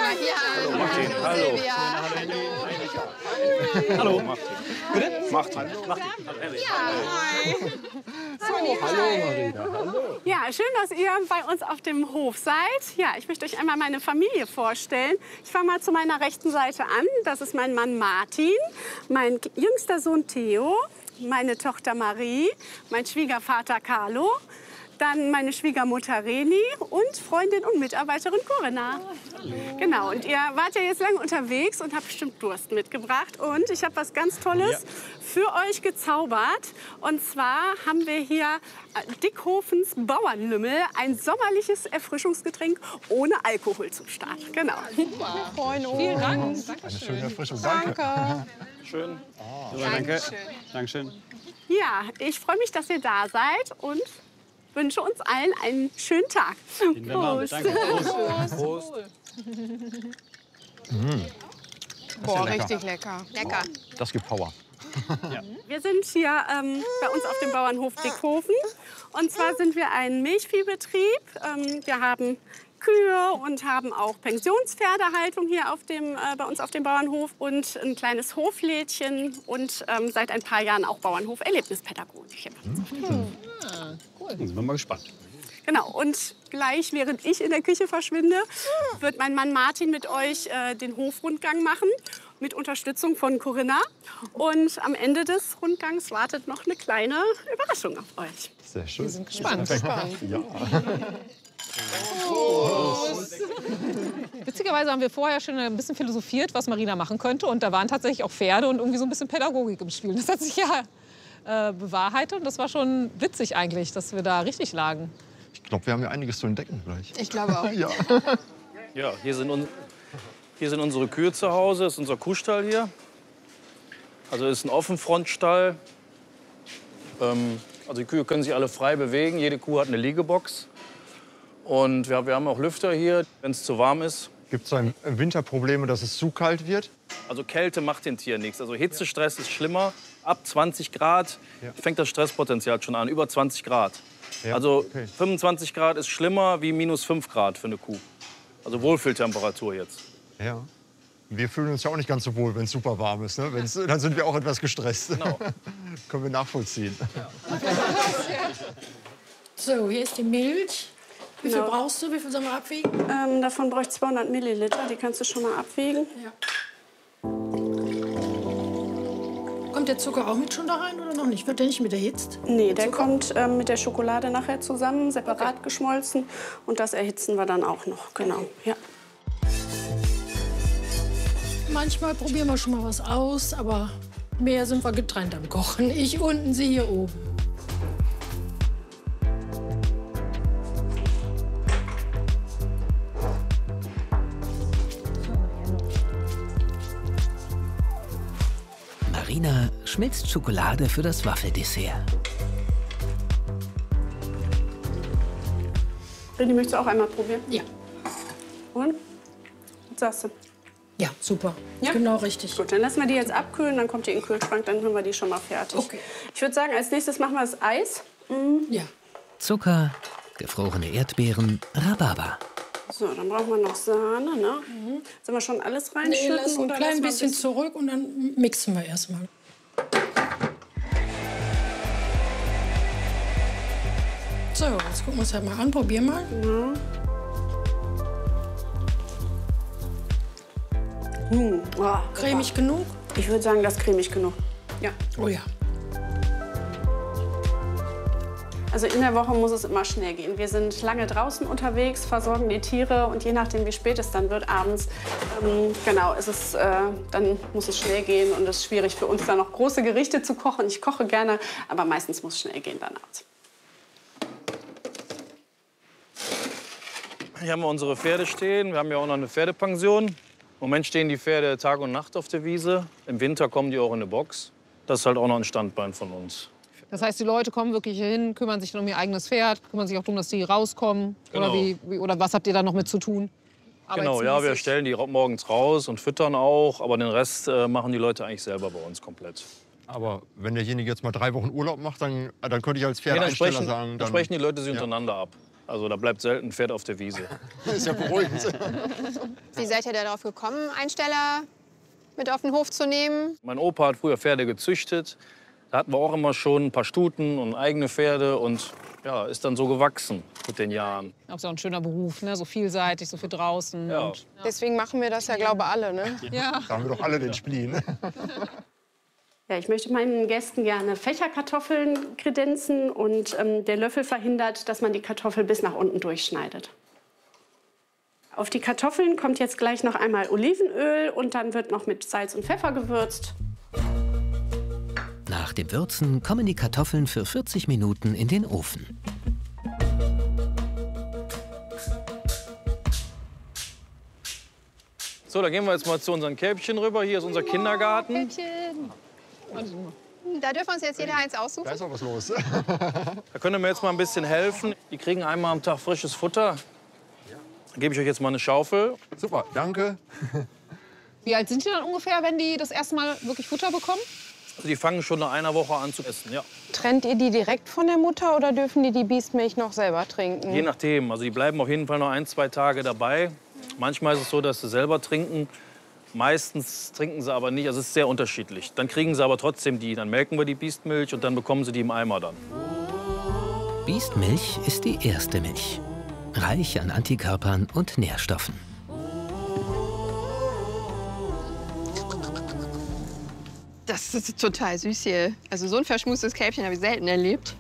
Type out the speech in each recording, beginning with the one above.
Hallo Martin. Hallo. Hallo Martin. Bitte? Martin. Hallo Marina. Hallo. Ja, schön, dass ihr bei uns auf dem Hof seid. Ja, ich möchte euch einmal meine Familie vorstellen. Ich fange mal zu meiner rechten Seite an. Das ist mein Mann Martin, mein jüngster Sohn Theo, meine Tochter Marie, mein Schwiegervater Carlo, dann meine Schwiegermutter Reni und Freundin und Mitarbeiterin Corinna. Genau, und ihr wart ja jetzt lange unterwegs und habt bestimmt Durst mitgebracht. Und ich habe was ganz Tolles für euch gezaubert. Und zwar haben wir hier Dickhofens Bauernlümmel, ein sommerliches Erfrischungsgetränk ohne Alkohol zum Start. Genau. Super. Vielen Dank. Eine schöne Erfrischung. Danke. Schön. Danke. Dankeschön. Ja, ich freue mich, dass ihr da seid und wünsche uns allen einen schönen Tag. Prost. Danke. Prost. Prost. Boah, richtig lecker. Lecker. Das gibt Power. Wir sind hier bei uns auf dem Bauernhof Dickhofen. Und zwar sind wir ein Milchviehbetrieb. Wir haben Kühe und haben auch Pensionspferdehaltung hier bei uns auf dem Bauernhof und ein kleines Hoflädchen und seit ein paar Jahren auch Bauernhof Erlebnispädagogik. Cool. Sind wir mal gespannt. Genau, und gleich, während ich in der Küche verschwinde, wird mein Mann Martin mit euch den Hofrundgang machen, mit Unterstützung von Corinna. Und am Ende des Rundgangs wartet noch eine kleine Überraschung auf euch. Sehr schön. Wir sind gespannt. Ja. Witzigerweise haben wir vorher schon ein bisschen philosophiert, was Marina machen könnte. Und da waren tatsächlich auch Pferde und irgendwie so ein bisschen Pädagogik im Spiel. Das hat sich ja bewahrheitet. Und das war schon witzig eigentlich, dass wir da richtig lagen. Ich glaube, wir haben ja einiges zu entdecken gleich. Ich glaube auch. Ja. Ja, hier sind unsere Kühe zu Hause. Das ist unser Kuhstall hier. Also das ist ein Offenfrontstall. Also die Kühe können sich alle frei bewegen. Jede Kuh hat eine Liegebox. Und wir haben auch Lüfter hier, wenn es zu warm ist. Gibt es im Winter Probleme, dass es zu kalt wird? Also Kälte macht den Tieren nichts. Also Hitzestress ist schlimmer. Ab 20 Grad fängt das Stresspotenzial schon an. Über 20 Grad. Ja, Also okay. 25 Grad ist schlimmer wie minus 5 Grad für eine Kuh. Also Wohlfühltemperatur jetzt. Ja. Wir fühlen uns ja auch nicht ganz so wohl, wenn es super warm ist. Ne? Dann sind wir auch etwas gestresst. Genau. Können wir nachvollziehen. So, hier ist die Milch. Wie viel Genau. brauchst du? Wie viel sollen wir abwiegen? Davon brauche ich 200 Milliliter, die kannst du schon mal abwiegen. Ja. Kommt der Zucker auch mit schon da rein oder noch nicht? Wird der nicht mit erhitzt? Nee, der kommt mit der Schokolade nachher zusammen, separat geschmolzen. Und das erhitzen wir dann auch noch, genau. Ja. Manchmal probieren wir schon mal was aus, aber mehr sind wir getrennt am Kochen. Ich unten, sie hier oben. Marina schmilzt Schokolade für das Waffeldessert. Reni, möchtest du auch einmal probieren? Ja. Und? Was sagst du? Ja, super. Ja? Genau richtig. Gut, dann lassen wir die jetzt abkühlen, dann kommt die in den Kühlschrank, dann haben wir die schon mal fertig. Okay. Ich würde sagen, als nächstes machen wir das Eis. Ja. Zucker, gefrorene Erdbeeren, Rhabarber. So, dann brauchen wir noch Sahne, ne? Sollen wir schon alles Nee, reinschütten? lass ein oder klein lassen wir bisschen zurück und dann mixen wir erstmal. So, jetzt gucken wir uns halt mal an. Probier mal. Oh, Cremig genug? ich würde sagen, das ist cremig genug. Ja. Oh ja. Also in der Woche muss es immer schnell gehen. Wir sind lange draußen unterwegs, versorgen die Tiere und je nachdem, wie spät es dann wird abends, genau, dann muss es schnell gehen und es ist schwierig für uns, da noch große Gerichte zu kochen. Ich koche gerne, aber meistens muss es schnell gehen dann abends. Hier haben wir unsere Pferde stehen. Wir haben ja auch noch eine Pferdepension. Im Moment stehen die Pferde Tag und Nacht auf der Wiese. Im Winter kommen die auch in eine Box. Das ist halt auch noch ein Standbein von uns. Das heißt, die Leute kommen wirklich hier hin, kümmern sich dann um ihr eigenes Pferd, kümmern sich auch darum, dass die rauskommen. Genau. Oder was habt ihr da noch mit zu tun? Genau, ja, wir stellen die morgens raus und füttern auch. Aber den Rest machen die Leute eigentlich selber bei uns komplett. Aber wenn derjenige jetzt mal 3 Wochen Urlaub macht, dann könnte ich als Nee, dann Pferdeeinsteller sprechen, sagen... dann sprechen die Leute sich untereinander ab. Also da bleibt selten ein Pferd auf der Wiese. Ist ja beruhigend. Wie seid ihr darauf gekommen, Einsteller mit auf den Hof zu nehmen? Mein Opa hat früher Pferde gezüchtet. Da hatten wir auch immer schon ein paar Stuten und eigene Pferde. Und ja, ist dann so gewachsen mit den Jahren. Das ist auch ein schöner Beruf, ne? So vielseitig, so viel draußen. Ja. Und, Deswegen machen wir das ja, glaube ich, alle, ne? ja. Da haben wir doch alle den Spleen. Ja, ich möchte meinen Gästen gerne Fächerkartoffeln kredenzen und der Löffel verhindert, dass man die Kartoffel bis nach unten durchschneidet. Auf die Kartoffeln kommt jetzt gleich noch einmal Olivenöl und dann wird noch mit Salz und Pfeffer gewürzt. Nach dem Würzen kommen die Kartoffeln für 40 Minuten in den Ofen. So, da gehen wir jetzt mal zu unseren Kälbchen rüber. Hier ist unser Kindergarten. Da dürfen wir uns jetzt jeder eins aussuchen. Da ist auch was los. Da könnt ihr mir jetzt mal ein bisschen helfen. Die kriegen einmal am Tag frisches Futter. Da gebe ich euch jetzt mal eine Schaufel. Super, danke. Wie alt sind die dann ungefähr, wenn die das erste Mal wirklich Futter bekommen? Also die fangen schon nach einer Woche an zu essen, ja. Trennt ihr die direkt von der Mutter oder dürfen die Biestmilch noch selber trinken? Je nachdem. Also die bleiben auf jeden Fall noch 1, 2 Tage dabei. Manchmal ist es so, dass sie selber trinken. Meistens trinken sie aber nicht. Also es ist sehr unterschiedlich. Dann kriegen sie aber trotzdem die. Dann melken wir die Biestmilch und dann bekommen sie die im Eimer dann. Biestmilch ist die erste Milch. Reich an Antikörpern und Nährstoffen. Das ist total süß hier. Also so ein verschmustes Kälbchen habe ich selten erlebt.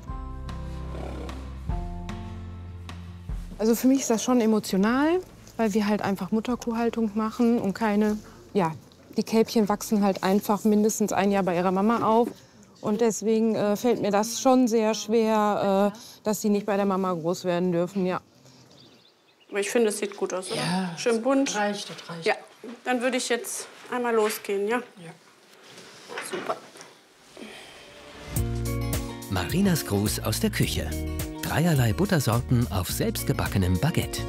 Also für mich ist das schon emotional, weil wir halt einfach Mutterkuhhaltung machen und keine, ja, die Kälbchen wachsen halt einfach mindestens ein Jahr bei ihrer Mama auf. Und deswegen fällt mir das schon sehr schwer, dass sie nicht bei der Mama groß werden dürfen, ja. Aber ich finde, es sieht gut aus, oder? Ja, Schön bunt. Das reicht. Ja, dann würde ich jetzt einmal losgehen, ja? Ja. Super. Marinas Gruß aus der Küche. 3 Buttersorten auf selbstgebackenem Baguette.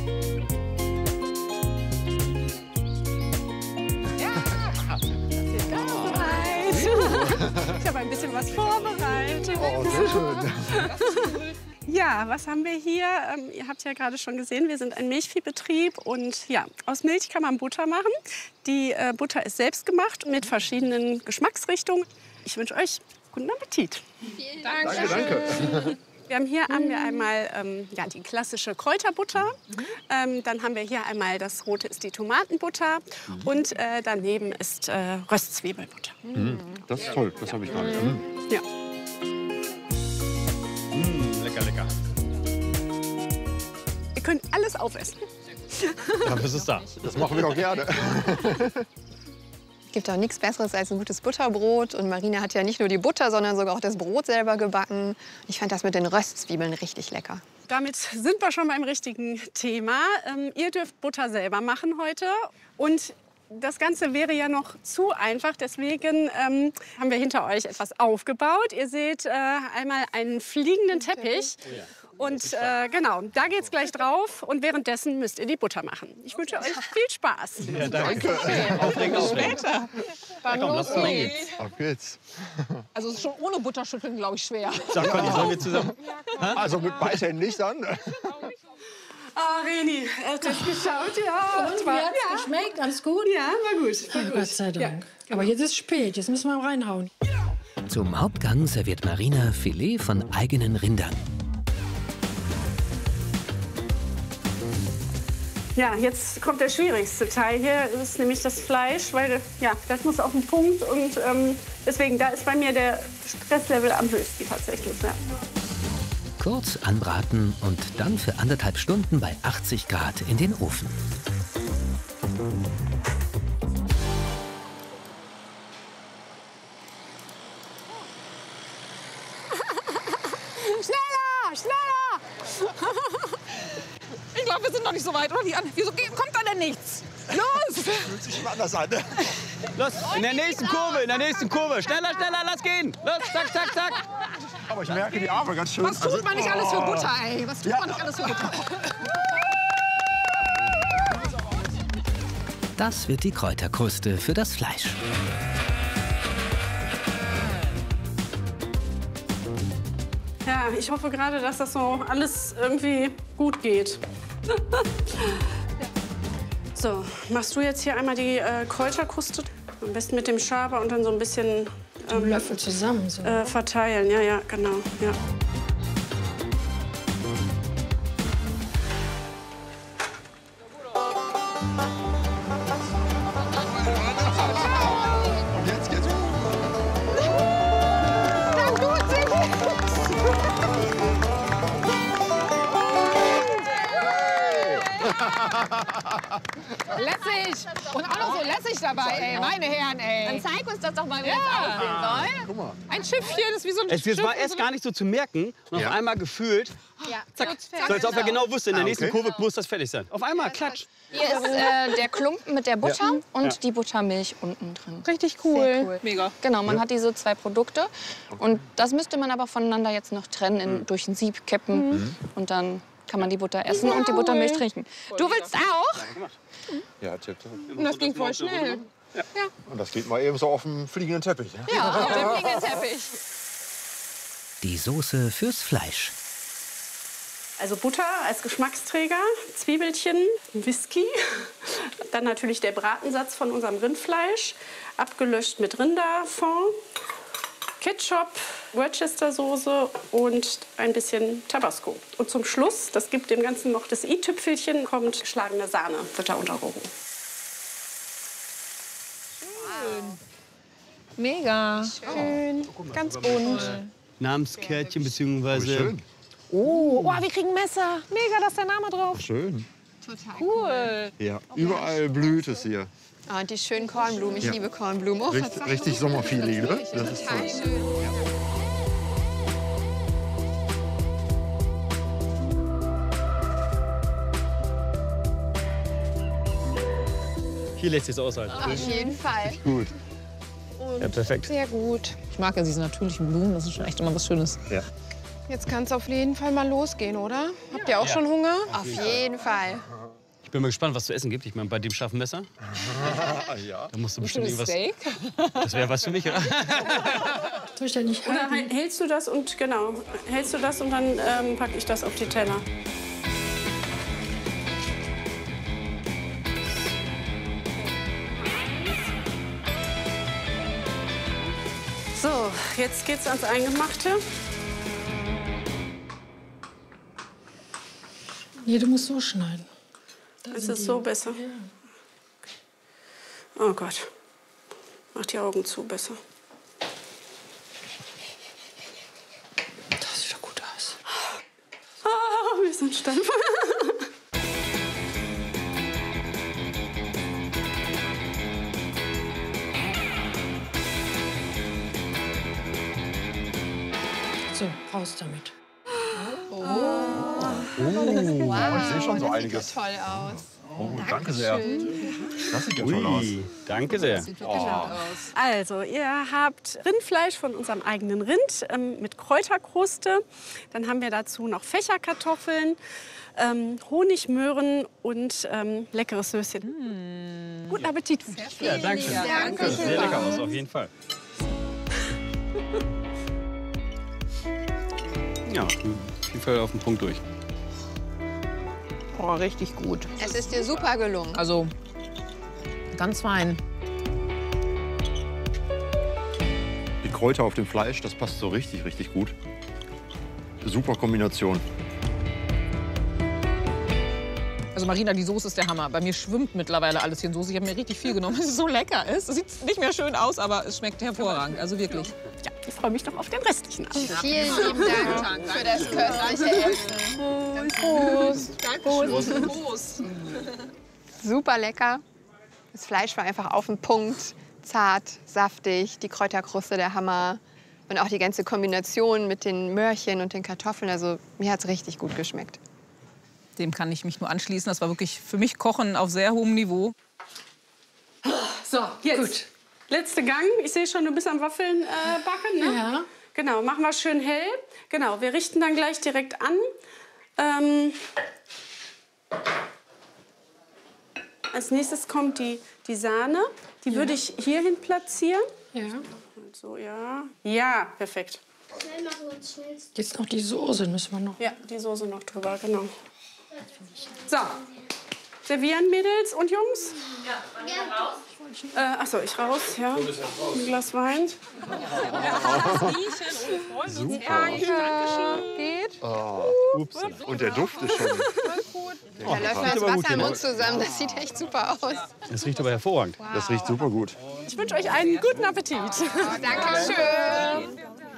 Ich habe ein bisschen was vorbereitet. Oh, sehr schön. Ja, was haben wir hier? Ihr habt ja gerade schon gesehen, wir sind ein Milchviehbetrieb und ja, aus Milch kann man Butter machen. Die Butter ist selbst gemacht mit verschiedenen Geschmacksrichtungen. Ich wünsche euch guten Appetit. Vielen Dank. Danke, danke. Hier haben wir einmal ja, die klassische Kräuterbutter. Dann haben wir hier einmal, das rote ist die Tomatenbutter. Und daneben ist Röstzwiebelbutter. Das ist toll, das habe ich gar nicht. Ja. Lecker, lecker. Ihr könnt alles aufessen. Ja, das ist da. Das machen wir doch gerne. Gibt auch nichts Besseres als ein gutes Butterbrot. Und Marina hat ja nicht nur die Butter, sondern sogar auch das Brot selber gebacken. Ich fand das mit den Röstzwiebeln richtig lecker. Damit sind wir schon beim richtigen Thema. Ihr dürft Butter selber machen heute. Und das Ganze wäre ja noch zu einfach. Deswegen haben wir hinter euch etwas aufgebaut. Ihr seht einmal einen fliegenden Teppich. Und genau, da geht's gleich drauf. Und währenddessen müsst ihr die Butter machen. Ich wünsche euch viel Spaß. Ja, danke. Aufregend, aufregend. Dann los geht's. Auf geht's. Also es ist schon ohne Butterschütteln, glaube ich, schwer. Sag Conny, sollen wir zusammen? Also mit beidhändig dann. Ah, Reni, hast du es geschaut? Ja. Und wie hat's geschmeckt? Alles gut? Ja, war gut. War gut. Gott sei Dank. Aber jetzt ist spät, jetzt müssen wir reinhauen. Zum Hauptgang serviert Marina Filet von eigenen Rindern. Ja, jetzt kommt der schwierigste Teil hier. Das ist nämlich das Fleisch, weil ja, das muss auf den Punkt. Und deswegen, da ist bei mir der Stresslevel am höchsten tatsächlich. Ja. Kurz anbraten und dann für 1,5 Stunden bei 80 Grad in den Ofen. Schneller, schneller! Ich glaube, wir sind noch nicht so weit, oder? Wieso kommt da denn nichts? Los! Fühlt sich immer anders an. Los, in der nächsten Kurve, in der nächsten Kurve. Schneller, schneller, lass gehen. Los, zack, zack, zack. Aber ich merke die Arme ganz schön. Was tut man nicht alles für Butter, ey? Was tut Ja. man nicht alles für Butter? Das wird die Kräuterkruste für das Fleisch. Ja, ich hoffe gerade, dass das so alles irgendwie gut geht. So, machst du jetzt hier einmal die Kräuterkruste? Am besten mit dem Schaber und dann so ein bisschen Löffel zusammen. So. Verteilen. Ja, ja, genau. Ja. Lässig! Und auch noch so lässig dabei, ey. Meine Herren, ey. Dann zeig uns das doch mal, wie das aussehen soll. Guck mal. Ein Schiffchen, das ist wie so ein Es war erst gar nicht so zu merken und auf einmal gefühlt, zack, so als ob er genau wusste, in der nächsten Kurve muss das fertig sein. Auf einmal, klatsch. Hier ist der Klumpen mit der Butter und die Buttermilch unten drin. Richtig cool. Sehr cool. Mega. Genau, man hat diese zwei Produkte. Und das müsste man aber voneinander jetzt noch trennen, durch ein Sieb kippen. Und dann kann man die Butter essen und die Buttermilch trinken. Du willst auch? Ja, tipp. Und das ging voll schnell. Und das geht mal eben so auf dem fliegenden Teppich. Ne? Ja, auf dem fliegenden Teppich. Die Soße fürs Fleisch. Also Butter als Geschmacksträger, Zwiebelchen, Whisky, dann natürlich der Bratensatz von unserem Rindfleisch, abgelöscht mit Rinderfond, Ketchup, Worcestersoße und ein bisschen Tabasco. Und zum Schluss, das gibt dem Ganzen noch das i-Tüpfelchen, kommt geschlagene Sahne, wird da untergehoben. Mega. Schön, ganz bunt. Namenskärtchen beziehungsweise. Schön. Oh, wir kriegen ein Messer. Mega, da ist der Name drauf. Schön. Total Cool. Ja, überall blüht es hier. Ah, und die schönen Kornblumen. Ich liebe Kornblumen. Oh, Richtig Sommerfeeling, ne? Das ist total toll. schön. Hier lässt sich aushalten. Auf jeden Fall. Gut. Ja, perfekt. Sehr gut. Ich mag ja diese natürlichen Blumen, das ist schon echt immer was Schönes. Ja. Jetzt kann es auf jeden Fall mal losgehen, oder? Habt ihr auch schon Hunger? Auf jeden Fall. Ich bin mal gespannt, was zu essen gibt. Ich meine, bei dem scharfen Messer, Ja. da musst du bestimmt irgendwas. Steak? Das wäre was für mich, oder? Tue ich da nicht Oder halten. hältst du das und dann packe ich das auf die Teller. So, jetzt geht's ans Eingemachte. Nee, du musst so schneiden. Ist es so besser? Oh Gott. Mach die Augen zu, besser. Das sieht doch gut aus. Ah, wir sind steif. So, raus damit. Wow, ich sehe schon so einiges. Sieht toll aus. Oh, danke sehr. Das sieht ja toll aus. Ui, danke sehr. Also, ihr habt Rindfleisch von unserem eigenen Rind mit Kräuterkruste. Dann haben wir dazu noch Fächerkartoffeln, Honigmöhren und leckeres Söschen. Guten Appetit. Ja, danke schön. Danke. Sieht sehr lecker aus, auf jeden Fall. Ja, auf jeden Fall auf den Punkt durch. Oh, richtig gut. Es ist dir super gelungen. Also, ganz fein. Die Kräuter auf dem Fleisch, das passt so richtig gut. Super Kombination. Also Marina, die Soße ist der Hammer. Bei mir schwimmt mittlerweile alles hier in Soße. Ich habe mir richtig viel genommen, weil es so lecker ist. Es sieht nicht mehr schön aus, aber es schmeckt hervorragend. Also wirklich. Ja, ich freue mich noch auf den restlichen Abend. Vielen lieben Dank für das köstliche Essen. Prost. Prost. Super lecker. Das Fleisch war einfach auf den Punkt. Zart, saftig, die Kräuterkruste der Hammer. Und auch die ganze Kombination mit den Möhrchen und den Kartoffeln. Also mir hat es richtig gut geschmeckt. Dem kann ich mich nur anschließen. Das war wirklich für mich Kochen auf sehr hohem Niveau. So, jetzt. Gut. Letzter Gang. Ich sehe schon, du bist am Waffeln backen, ne? Ja. Genau, machen wir schön hell. Genau, wir richten dann gleich direkt an. Als nächstes kommt die Sahne. Die würde ich hierhin platzieren. Ja. So, ja. Ja, perfekt. Jetzt noch die Soße müssen wir noch. Ja, die Soße noch drüber, genau. So, servieren, Mädels und Jungs? Ja, achso, ich raus, ja. Ein Glas Wein. Super. Geht. Ups. Und der Duft ist schon... Da läuft das Wasser im Mund zusammen. Das sieht echt super aus. Das riecht aber hervorragend. Wow. Das riecht super gut. Ich wünsche euch einen guten Appetit. Oh, Dankeschön.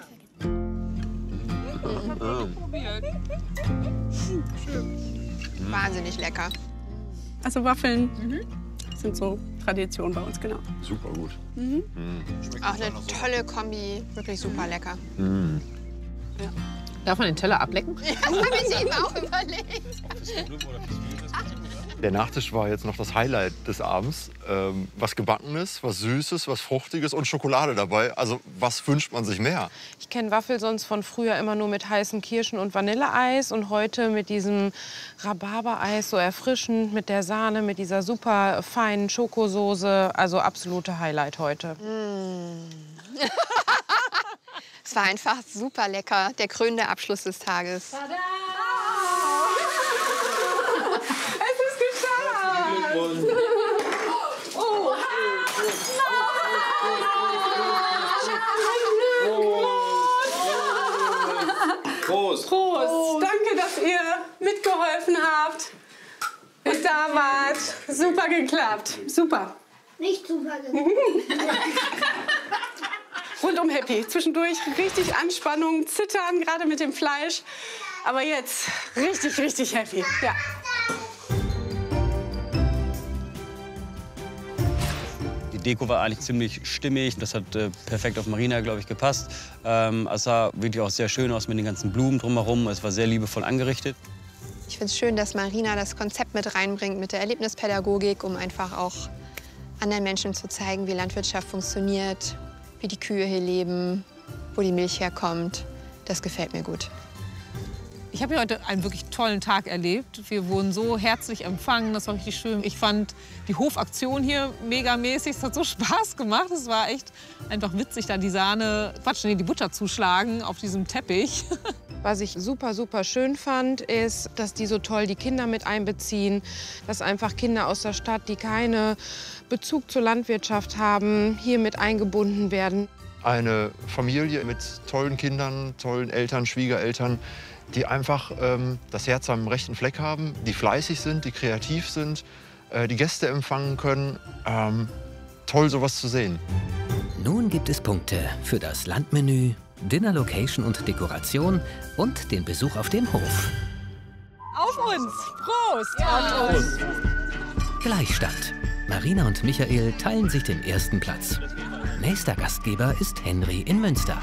Wahnsinnig lecker. Also Waffeln sind so Tradition bei uns, genau. Super gut. Auch eine tolle Kombi. Wirklich super lecker. Ja. Darf man den Teller ablecken? Ja, das habe ich eben auch überlegt. Der Nachtisch war jetzt noch das Highlight des Abends. Was Gebackenes, was Süßes, was Fruchtiges und Schokolade dabei. Also was wünscht man sich mehr? Ich kenne Waffel sonst von früher immer nur mit heißen Kirschen- und Vanilleeis und heute mit diesem Rhabarbereis, so erfrischend, mit der Sahne, mit dieser super feinen Schokosoße. Also absolute Highlight heute. Es war einfach super lecker. Der krönende Abschluss des Tages. Tada! Es ist geschafft! Prost! Prost! Danke, dass ihr mitgeholfen habt. Bis da wart. Super geklappt. Super. Nicht super geklappt. Rundum happy. Zwischendurch richtig Anspannung, Zittern, gerade mit dem Fleisch. Aber jetzt richtig, richtig happy. Ja. Die Deko war eigentlich ziemlich stimmig. Das hat perfekt auf Marina, glaube ich, gepasst. Es sah wirklich auch sehr schön aus mit den ganzen Blumen drumherum. Es war sehr liebevoll angerichtet. Ich finde es schön, dass Marina das Konzept mit reinbringt mit der Erlebnispädagogik, um einfach auch anderen Menschen zu zeigen, wie Landwirtschaft funktioniert, wie die Kühe hier leben, wo die Milch herkommt. Das gefällt mir gut. Ich habe hier heute einen wirklich tollen Tag erlebt. Wir wurden so herzlich empfangen, das war richtig schön. Ich fand die Hofaktion hier megamäßig, es hat so Spaß gemacht. Es war echt einfach witzig, da die die Butter zuschlagen auf diesem Teppich. Was ich super, super schön fand, ist, dass die so toll die Kinder mit einbeziehen. Dass einfach Kinder aus der Stadt, die keinen Bezug zur Landwirtschaft haben, hier mit eingebunden werden. Eine Familie mit tollen Kindern, tollen Eltern, Schwiegereltern, die einfach das Herz am rechten Fleck haben, die fleißig sind, die kreativ sind, die Gäste empfangen können. Toll, sowas zu sehen. Nun gibt es Punkte für das Landmenü, Dinner-Location und Dekoration und den Besuch auf dem Hof. Auf uns! Prost! Auf uns! Gleichstand. Marina und Michael teilen sich den ersten Platz. Nächster Gastgeber ist Henry in Münster.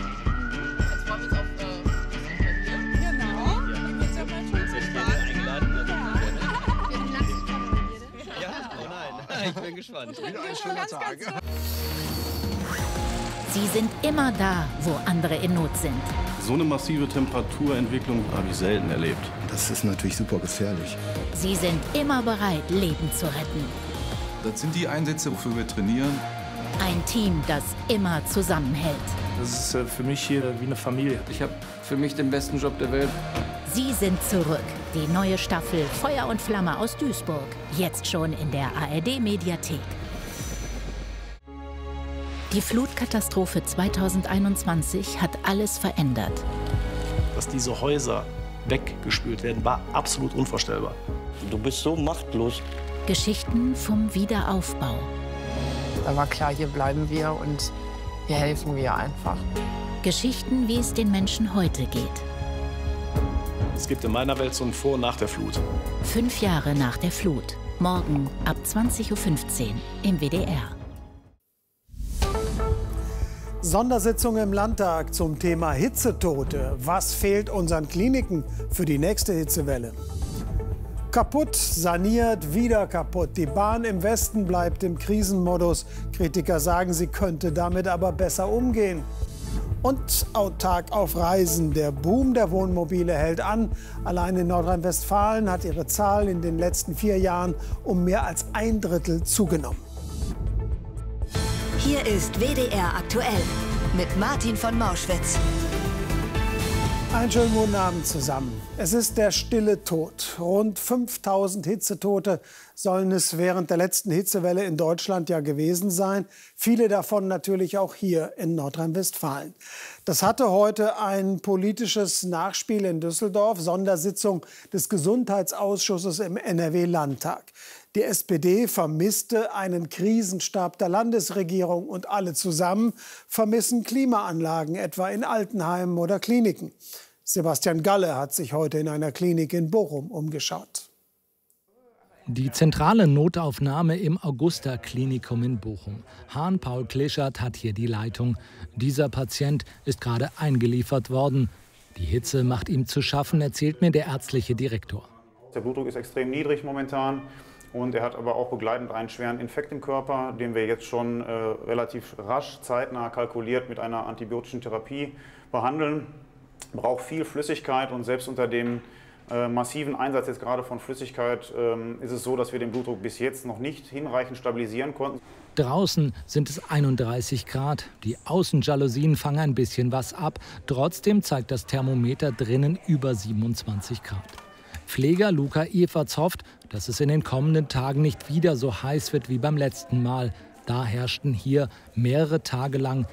Ich bin gespannt. Wieder ein schöner Tag. Sie sind immer da, wo andere in Not sind. So eine massive Temperaturentwicklung habe ich selten erlebt. Das ist natürlich super gefährlich. Sie sind immer bereit, Leben zu retten. Das sind die Einsätze, wofür wir trainieren. Ein Team, das immer zusammenhält. Das ist für mich hier wie eine Familie. Ich habe für mich den besten Job der Welt. Sie sind zurück. Die neue Staffel Feuer und Flamme aus Duisburg. Jetzt schon in der ARD-Mediathek. Die Flutkatastrophe 2021 hat alles verändert. Dass diese Häuser weggespült werden, war absolut unvorstellbar. Du bist so machtlos. Geschichten vom Wiederaufbau. Da war klar, hier bleiben wir und hier helfen wir einfach. Geschichten, wie es den Menschen heute geht. Es gibt in meiner Welt so ein Vor- und Nach der Flut. 5 Jahre nach der Flut. Morgen ab 20:15 Uhr im WDR. Sondersitzung im Landtag zum Thema Hitzetote. Was fehlt unseren Kliniken für die nächste Hitzewelle? Kaputt, saniert, wieder kaputt. Die Bahn im Westen bleibt im Krisenmodus. Kritiker sagen, sie könnte damit aber besser umgehen. Und autark auf Reisen. Der Boom der Wohnmobile hält an. Allein in Nordrhein-Westfalen hat ihre Zahl in den letzten 4 Jahren um mehr als 1/3 zugenommen. Hier ist WDR aktuell mit Martin von Mauschwitz. Einen schönen guten Abend zusammen. Es ist der stille Tod. Rund 5000 Hitzetote sollen es während der letzten Hitzewelle in Deutschland ja gewesen sein. Viele davon natürlich auch hier in Nordrhein-Westfalen. Das hatte heute ein politisches Nachspiel in Düsseldorf, Sondersitzung des Gesundheitsausschusses im NRW-Landtag. Die SPD vermisste einen Krisenstab der Landesregierung und alle zusammen vermissen Klimaanlagen, etwa in Altenheimen oder Kliniken. Sebastian Galle hat sich heute in einer Klinik in Bochum umgeschaut. Die zentrale Notaufnahme im Augusta-Klinikum in Bochum. Hahn-Paul Klischert hat hier die Leitung. Dieser Patient ist gerade eingeliefert worden. Die Hitze macht ihm zu schaffen, erzählt mir der ärztliche Direktor. Der Blutdruck ist extrem niedrig momentan. Und er hat aber auch begleitend einen schweren Infekt im Körper, den wir jetzt schon relativ rasch, zeitnah kalkuliert mit einer antibiotischen Therapie behandeln. Braucht viel Flüssigkeit und selbst unter dem massiven Einsatz jetzt gerade von Flüssigkeit ist es so, dass wir den Blutdruck bis jetzt noch nicht hinreichend stabilisieren konnten. Draußen sind es 31 Grad. Die Außenjalousien fangen ein bisschen was ab. Trotzdem zeigt das Thermometer drinnen über 27 Grad. Pfleger Luca Everts hofft, dass es in den kommenden Tagen nicht wieder so heiß wird wie beim letzten Mal. Da herrschten hier mehrere Tage lang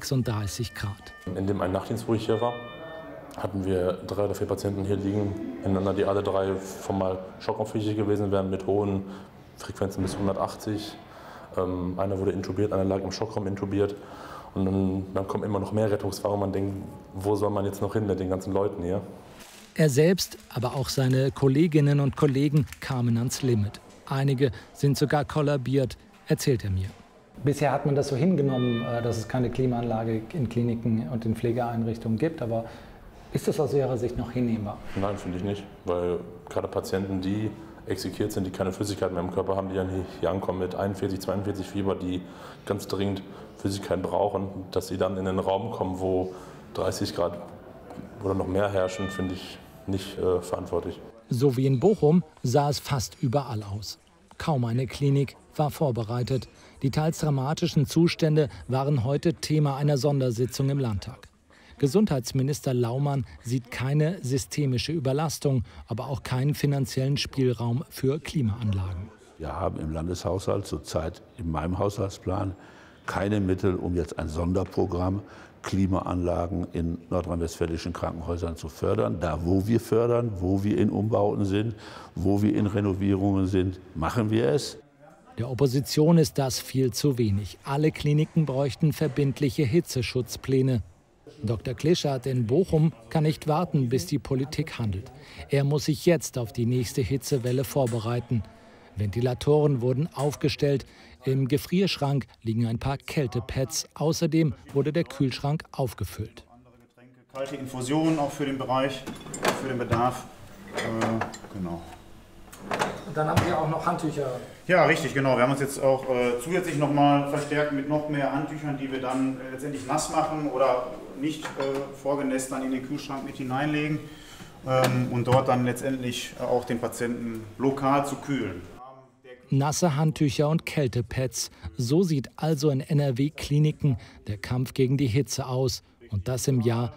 36 Grad. In dem einen Nachtdienst, wo ich hier war, hatten wir 3 oder 4 Patienten hier liegen, ineinander, die alle 3 formal schockaufpflichtig gewesen wären mit hohen Frequenzen bis 180. Einer wurde intubiert, einer lag im Schockraum intubiert. Und dann kommen immer noch mehr Rettungsfahrer und man denkt, wo soll man jetzt noch hin mit den ganzen Leuten hier? Er selbst, aber auch seine Kolleginnen und Kollegen kamen ans Limit. Einige sind sogar kollabiert, erzählt er mir. Bisher hat man das so hingenommen, dass es keine Klimaanlage in Kliniken und in Pflegeeinrichtungen gibt. Aber ist das aus Ihrer Sicht noch hinnehmbar? Nein, finde ich nicht. Weil gerade Patienten, die exekiert sind, die keine Flüssigkeit mehr im Körper haben, die dann hier ankommen mit 41, 42 Fieber, die ganz dringend Flüssigkeit brauchen, dass sie dann in einen Raum kommen, wo 30 Grad oder noch mehr herrschen, finde ich nicht verantwortlich. So wie in Bochum sah es fast überall aus. Kaum eine Klinik war vorbereitet. Die teils dramatischen Zustände waren heute Thema einer Sondersitzung im Landtag. Gesundheitsminister Laumann sieht keine systemische Überlastung, aber auch keinen finanziellen Spielraum für Klimaanlagen. Wir haben im Landeshaushalt zurzeit in meinem Haushaltsplan keine Mittel, um jetzt ein Sonderprogramm Klimaanlagen in nordrhein-westfälischen Krankenhäusern zu fördern. Da, wo wir fördern, wo wir in Umbauten sind, wo wir in Renovierungen sind, machen wir es. Der Opposition ist das viel zu wenig. Alle Kliniken bräuchten verbindliche Hitzeschutzpläne. Dr. Klischert in Bochum kann nicht warten, bis die Politik handelt. Er muss sich jetzt auf die nächste Hitzewelle vorbereiten. Ventilatoren wurden aufgestellt. Im Gefrierschrank liegen ein paar Kältepads. Außerdem wurde der Kühlschrank aufgefüllt. Kalte Infusionen auch für den Bereich, für den Bedarf. Genau. Und dann haben Sie auch noch Handtücher. Ja, richtig, genau. Wir haben uns jetzt auch zusätzlich noch mal verstärkt mit noch mehr Handtüchern, die wir dann letztendlich nass machen oder nicht vorgenässt dann in den Kühlschrank mit hineinlegen und dort dann letztendlich auch den Patienten lokal zu kühlen. Nasse Handtücher und Kältepads. So sieht also in NRW-Kliniken der Kampf gegen die Hitze aus. Und das im Jahr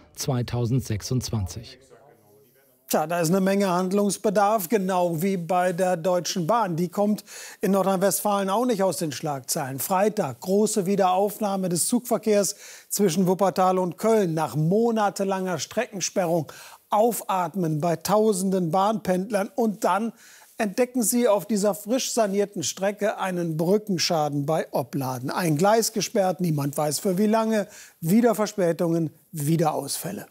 2026. Tja, da ist eine Menge Handlungsbedarf, genau wie bei der Deutschen Bahn. Die kommt in Nordrhein-Westfalen auch nicht aus den Schlagzeilen. Freitag, große Wiederaufnahme des Zugverkehrs zwischen Wuppertal und Köln. Nach monatelanger Streckensperrung aufatmen bei tausenden Bahnpendlern. Und dann entdecken sie auf dieser frisch sanierten Strecke einen Brückenschaden bei Opladen. Ein Gleis gesperrt, niemand weiß für wie lange. Wieder Verspätungen, wieder Ausfälle.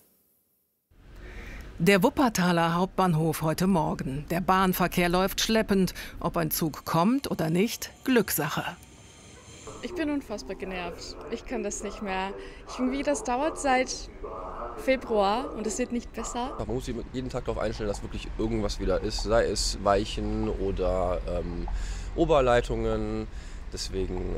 Der Wuppertaler Hauptbahnhof heute Morgen. Der Bahnverkehr läuft schleppend. Ob ein Zug kommt oder nicht, Glückssache. Ich bin unfassbar genervt. Ich kann das nicht mehr. Das dauert seit Februar und es wird nicht besser. Man muss sich jeden Tag darauf einstellen, dass wirklich irgendwas wieder ist. Sei es Weichen oder Oberleitungen. Deswegen,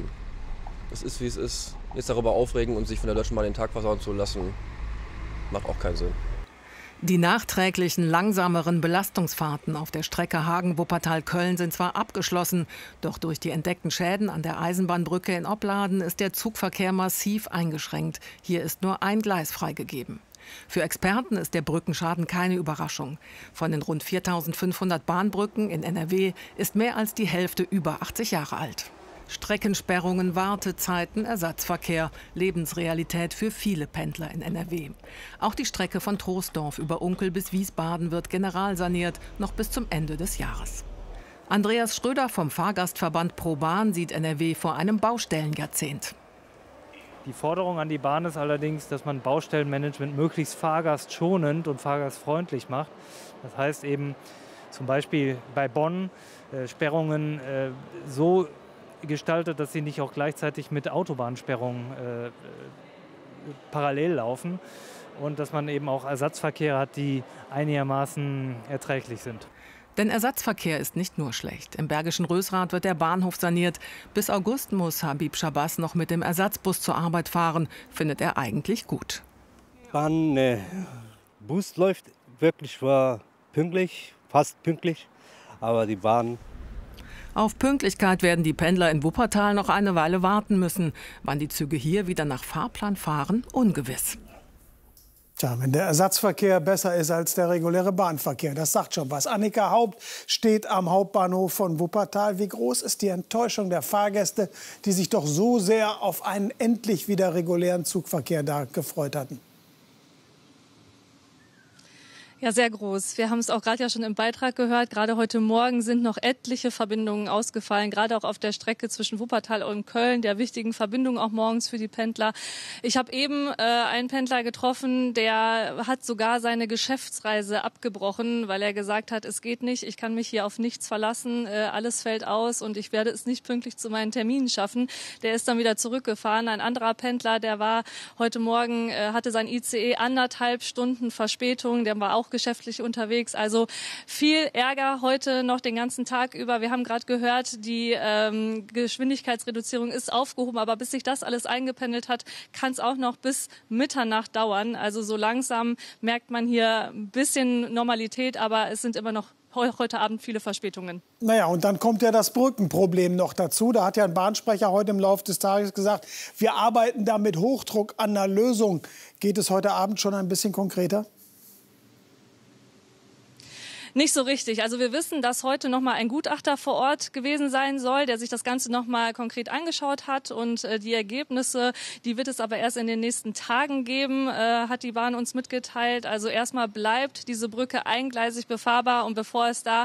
es ist wie es ist. Jetzt darüber aufregen und sich von der Deutschen Bahn den Tag versauen zu lassen, macht auch keinen Sinn. Die nachträglichen, langsameren Belastungsfahrten auf der Strecke Hagen-Wuppertal-Köln sind zwar abgeschlossen, doch durch die entdeckten Schäden an der Eisenbahnbrücke in Opladen ist der Zugverkehr massiv eingeschränkt. Hier ist nur ein Gleis freigegeben. Für Experten ist der Brückenschaden keine Überraschung. Von den rund 4.500 Bahnbrücken in NRW ist mehr als die Hälfte über 80 Jahre alt. Streckensperrungen, Wartezeiten, Ersatzverkehr, Lebensrealität für viele Pendler in NRW. Auch die Strecke von Troisdorf über Unkel bis Wiesbaden wird generalsaniert, noch bis zum Ende des Jahres. Andreas Schröder vom Fahrgastverband ProBahn sieht NRW vor einem Baustellenjahrzehnt. Die Forderung an die Bahn ist allerdings, dass man Baustellenmanagement möglichst fahrgastschonend und fahrgastfreundlich macht. Das heißt eben zum Beispiel bei Bonn Sperrungen so gestaltet, dass sie nicht auch gleichzeitig mit Autobahnsperrungen parallel laufen und dass man eben auch Ersatzverkehre hat, die einigermaßen erträglich sind. Denn Ersatzverkehr ist nicht nur schlecht. Im Bergischen Rösrath wird der Bahnhof saniert. Bis August muss Habib Shabazz noch mit dem Ersatzbus zur Arbeit fahren. Findet er eigentlich gut. Bus läuft wirklich pünktlich, fast pünktlich, aber die Bahn. Auf Pünktlichkeit werden die Pendler in Wuppertal noch eine Weile warten müssen. Wann die Züge hier wieder nach Fahrplan fahren, ungewiss. Tja, wenn der Ersatzverkehr besser ist als der reguläre Bahnverkehr, das sagt schon was. Annika Haupt steht am Hauptbahnhof von Wuppertal. Wie groß ist die Enttäuschung der Fahrgäste, die sich doch so sehr auf einen endlich wieder regulären Zugverkehr da gefreut hatten? Ja, sehr groß. Wir haben es auch gerade ja schon im Beitrag gehört. Gerade heute Morgen sind noch etliche Verbindungen ausgefallen, gerade auch auf der Strecke zwischen Wuppertal und Köln, der wichtigen Verbindung auch morgens für die Pendler. Ich habe eben einen Pendler getroffen, der hat sogar seine Geschäftsreise abgebrochen, weil er gesagt hat, es geht nicht, ich kann mich hier auf nichts verlassen, alles fällt aus und ich werde es nicht pünktlich zu meinen Terminen schaffen. Der ist dann wieder zurückgefahren. Ein anderer Pendler, der war heute Morgen, hatte sein ICE 1,5 Stunden Verspätung, der war auch geschäftlich unterwegs. Also viel Ärger heute noch den ganzen Tag über. Wir haben gerade gehört, die Geschwindigkeitsreduzierung ist aufgehoben, aber bis sich das alles eingependelt hat, kann es auch noch bis Mitternacht dauern. Also so langsam merkt man hier ein bisschen Normalität, aber es sind immer noch heute Abend viele Verspätungen. Naja, und dann kommt ja das Brückenproblem noch dazu. Da hat ja ein Bahnsprecher heute im Laufe des Tages gesagt, wir arbeiten da mit Hochdruck an einer Lösung. Geht es heute Abend schon ein bisschen konkreter? Nicht so richtig. Also wir wissen, dass heute noch mal ein Gutachter vor Ort gewesen sein soll, der sich das Ganze noch mal konkret angeschaut hat. Und die Ergebnisse, die wird es aber erst in den nächsten Tagen geben, hat die Bahn uns mitgeteilt. Also erstmal bleibt diese Brücke eingleisig befahrbar. Und bevor es da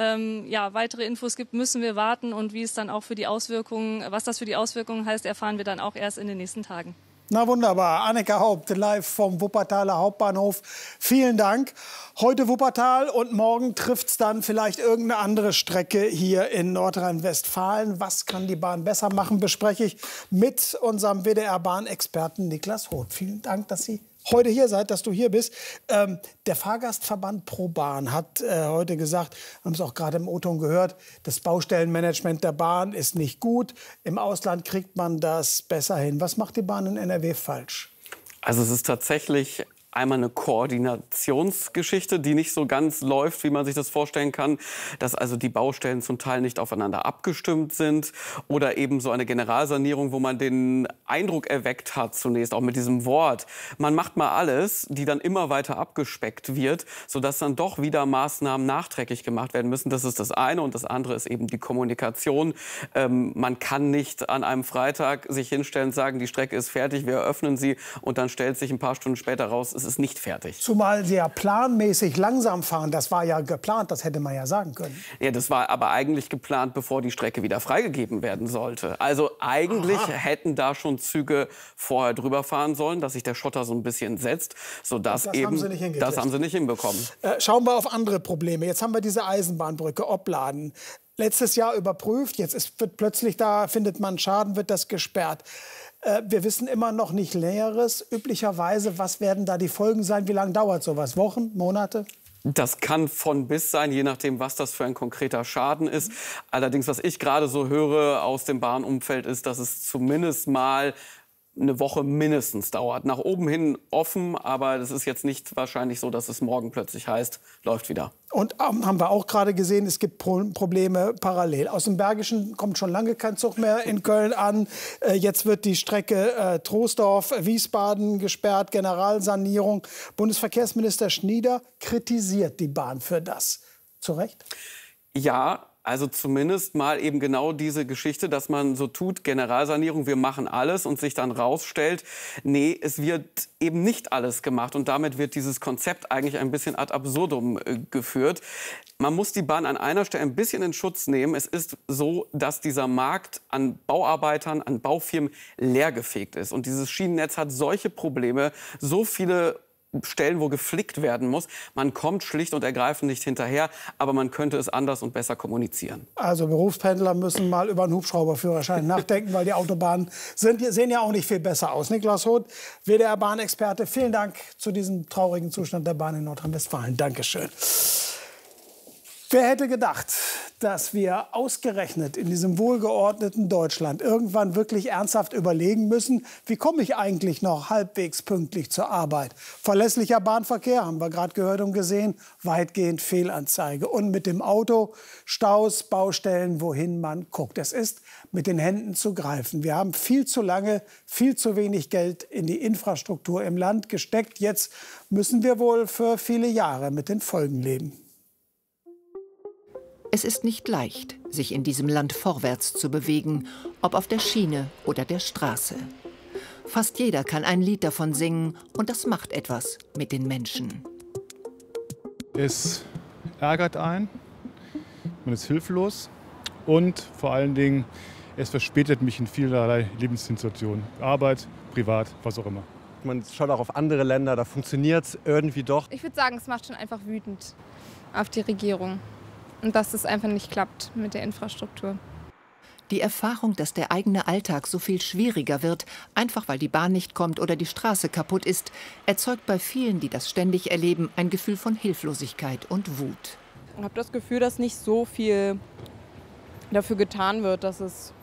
weitere Infos gibt, müssen wir warten. Und wie es dann auch für die Auswirkungen, was das für die Auswirkungen heißt, erfahren wir dann auch erst in den nächsten Tagen. Na wunderbar. Annika Haupt, live vom Wuppertaler Hauptbahnhof. Vielen Dank. Heute Wuppertal und morgen trifft es dann vielleicht irgendeine andere Strecke hier in Nordrhein-Westfalen. Was kann die Bahn besser machen, bespreche ich mit unserem WDR-Bahnexperten Niklas Roth. Vielen Dank, dass Sie heute hier seid, dass du hier bist. Der Fahrgastverband ProBahn hat heute gesagt, haben es auch gerade im O-Ton gehört, das Baustellenmanagement der Bahn ist nicht gut. Im Ausland kriegt man das besser hin. Was macht die Bahn in NRW falsch? Also es ist tatsächlich einmal eine Koordinationsgeschichte, die nicht so ganz läuft, wie man sich das vorstellen kann, dass also die Baustellen zum Teil nicht aufeinander abgestimmt sind oder eben so eine Generalsanierung, wo man den Eindruck erweckt hat zunächst, auch mit diesem Wort, man macht mal alles, die dann immer weiter abgespeckt wird, sodass dann doch wieder Maßnahmen nachträglich gemacht werden müssen. Das ist das eine und das andere ist eben die Kommunikation. Man kann nicht an einem Freitag sich hinstellen und sagen, die Strecke ist fertig, wir eröffnen sie und dann stellt sich ein paar Stunden später raus, es ist nicht fertig. Zumal Sie ja planmäßig langsam fahren. Das war ja geplant, das hätte man ja sagen können. Ja, das war aber eigentlich geplant, bevor die Strecke wieder freigegeben werden sollte. Also eigentlich hätten da schon Züge vorher drüber fahren sollen, dass sich der Schotter so ein bisschen setzt, sodass das eben das haben sie nicht hinbekommen. Schauen wir auf andere Probleme. Jetzt haben wir diese Eisenbahnbrücke Opladen. Letztes Jahr überprüft, jetzt wird plötzlich da, findet man Schaden, wird das gesperrt. Wir wissen immer noch nicht Näheres. Üblicherweise, was werden da die Folgen sein? Wie lange dauert sowas? Wochen, Monate? Das kann von bis sein, je nachdem, was das für ein konkreter Schaden ist. Allerdings, was ich gerade so höre aus dem Bahnumfeld, ist, dass es zumindest mal eine Woche mindestens dauert. Nach oben hin offen, aber das ist jetzt nicht wahrscheinlich so, dass es morgen plötzlich heißt, läuft wieder. Und haben wir auch gerade gesehen, es gibt Probleme parallel. Aus dem Bergischen kommt schon lange kein Zug mehr in Köln an. Jetzt wird die Strecke Troisdorf-Wiesbaden gesperrt, Generalsanierung. Bundesverkehrsminister Schnieder kritisiert die Bahn für das. Zu Recht? Ja. Also zumindest mal eben genau diese Geschichte, dass man so tut, Generalsanierung, wir machen alles und sich dann rausstellt, nee, es wird eben nicht alles gemacht. Und damit wird dieses Konzept eigentlich ein bisschen ad absurdum geführt. Man muss die Bahn an einer Stelle ein bisschen in Schutz nehmen. Es ist so, dass dieser Markt an Bauarbeitern, an Baufirmen leergefegt ist. Und dieses Schienennetz hat solche Probleme, so viele Stellen, wo geflickt werden muss. Man kommt schlicht und ergreifend nicht hinterher, aber man könnte es anders und besser kommunizieren. Also Berufspendler müssen mal über einen Hubschrauberführerschein nachdenken, weil die Autobahnen sehen ja auch nicht viel besser aus. Niklas Hoth, WDR-Bahnexperte, vielen Dank zu diesem traurigen Zustand der Bahn in Nordrhein-Westfalen. Dankeschön. Wer hätte gedacht, dass wir ausgerechnet in diesem wohlgeordneten Deutschland irgendwann wirklich ernsthaft überlegen müssen, wie komme ich eigentlich noch halbwegs pünktlich zur Arbeit? Verlässlicher Bahnverkehr, haben wir gerade gehört und gesehen, weitgehend Fehlanzeige. Und mit dem Auto Staus, Baustellen, wohin man guckt. Es ist mit den Händen zu greifen. Wir haben viel zu lange, viel zu wenig Geld in die Infrastruktur im Land gesteckt. Jetzt müssen wir wohl für viele Jahre mit den Folgen leben. Es ist nicht leicht, sich in diesem Land vorwärts zu bewegen, ob auf der Schiene oder der Straße. Fast jeder kann ein Lied davon singen und das macht etwas mit den Menschen. Es ärgert einen, man ist hilflos und vor allen Dingen, es verspätet mich in vielerlei Lebenssituationen. Arbeit, privat, was auch immer. Man schaut auch auf andere Länder, da funktioniert es irgendwie doch. Ich würde sagen, es macht schon einfach wütend auf die Regierung. Und dass es einfach nicht klappt mit der Infrastruktur. Die Erfahrung, dass der eigene Alltag so viel schwieriger wird, einfach weil die Bahn nicht kommt oder die Straße kaputt ist, erzeugt bei vielen, die das ständig erleben, ein Gefühl von Hilflosigkeit und Wut. Ich habe das Gefühl, dass nicht so viel dafür getan wird, dass es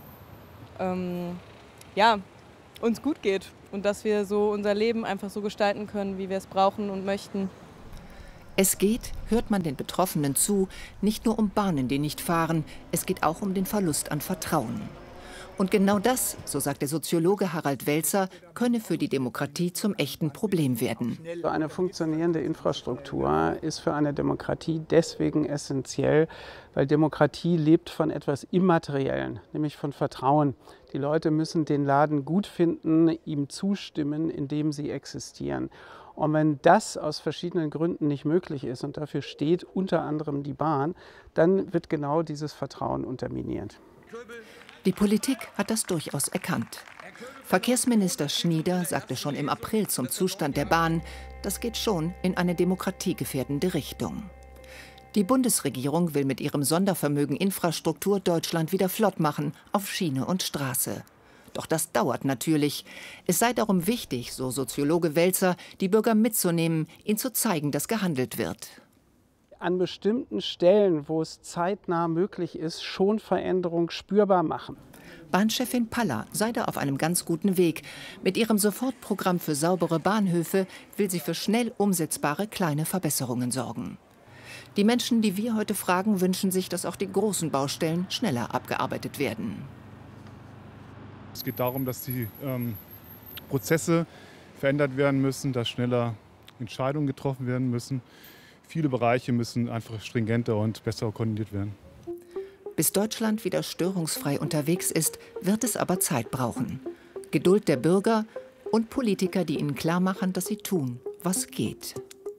uns gut geht und dass wir so unser Leben einfach so gestalten können, wie wir es brauchen und möchten. Es geht, hört man den Betroffenen zu, nicht nur um Bahnen, die nicht fahren, es geht auch um den Verlust an Vertrauen. Und genau das, so sagt der Soziologe Harald Welzer, könne für die Demokratie zum echten Problem werden. Eine funktionierende Infrastruktur ist für eine Demokratie deswegen essentiell, weil Demokratie lebt von etwas Immateriellen, nämlich von Vertrauen. Die Leute müssen den Laden gut finden, ihm zustimmen, indem sie existieren. Und wenn das aus verschiedenen Gründen nicht möglich ist, und dafür steht unter anderem die Bahn, dann wird genau dieses Vertrauen unterminiert. Die Politik hat das durchaus erkannt. Verkehrsminister Schnieder sagte schon im April zum Zustand der Bahn, das geht schon in eine demokratiegefährdende Richtung. Die Bundesregierung will mit ihrem Sondervermögen Infrastruktur Deutschland wieder flott machen, auf Schiene und Straße. Doch das dauert natürlich. Es sei darum wichtig, so Soziologe Welzer, die Bürger mitzunehmen, ihnen zu zeigen, dass gehandelt wird. An bestimmten Stellen, wo es zeitnah möglich ist, schon Veränderung spürbar machen. Bahnchefin Paller sei da auf einem ganz guten Weg. Mit ihrem Sofortprogramm für saubere Bahnhöfe will sie für schnell umsetzbare kleine Verbesserungen sorgen. Die Menschen, die wir heute fragen, wünschen sich, dass auch die großen Baustellen schneller abgearbeitet werden. Es geht darum, dass die Prozesse verändert werden müssen, dass schneller Entscheidungen getroffen werden müssen. Viele Bereiche müssen einfach stringenter und besser koordiniert werden. Bis Deutschland wieder störungsfrei unterwegs ist, wird es aber Zeit brauchen. Geduld der Bürger und Politiker, die ihnen klarmachen, dass sie tun, was geht.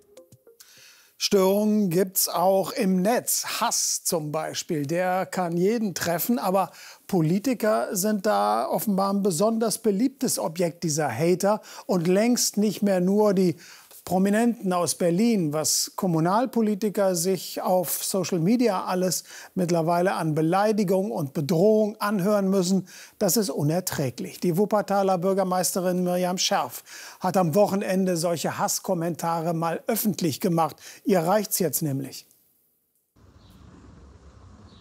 Störungen gibt es auch im Netz. Hass zum Beispiel, der kann jeden treffen. Aber Politiker sind da offenbar ein besonders beliebtes Objekt dieser Hater. Und längst nicht mehr nur die Prominenten aus Berlin, was Kommunalpolitiker sich auf Social Media alles mittlerweile an Beleidigung und Bedrohung anhören müssen, das ist unerträglich. Die Wuppertaler Bürgermeisterin Miriam Scherf hat am Wochenende solche Hasskommentare mal öffentlich gemacht. Ihr reicht's jetzt nämlich.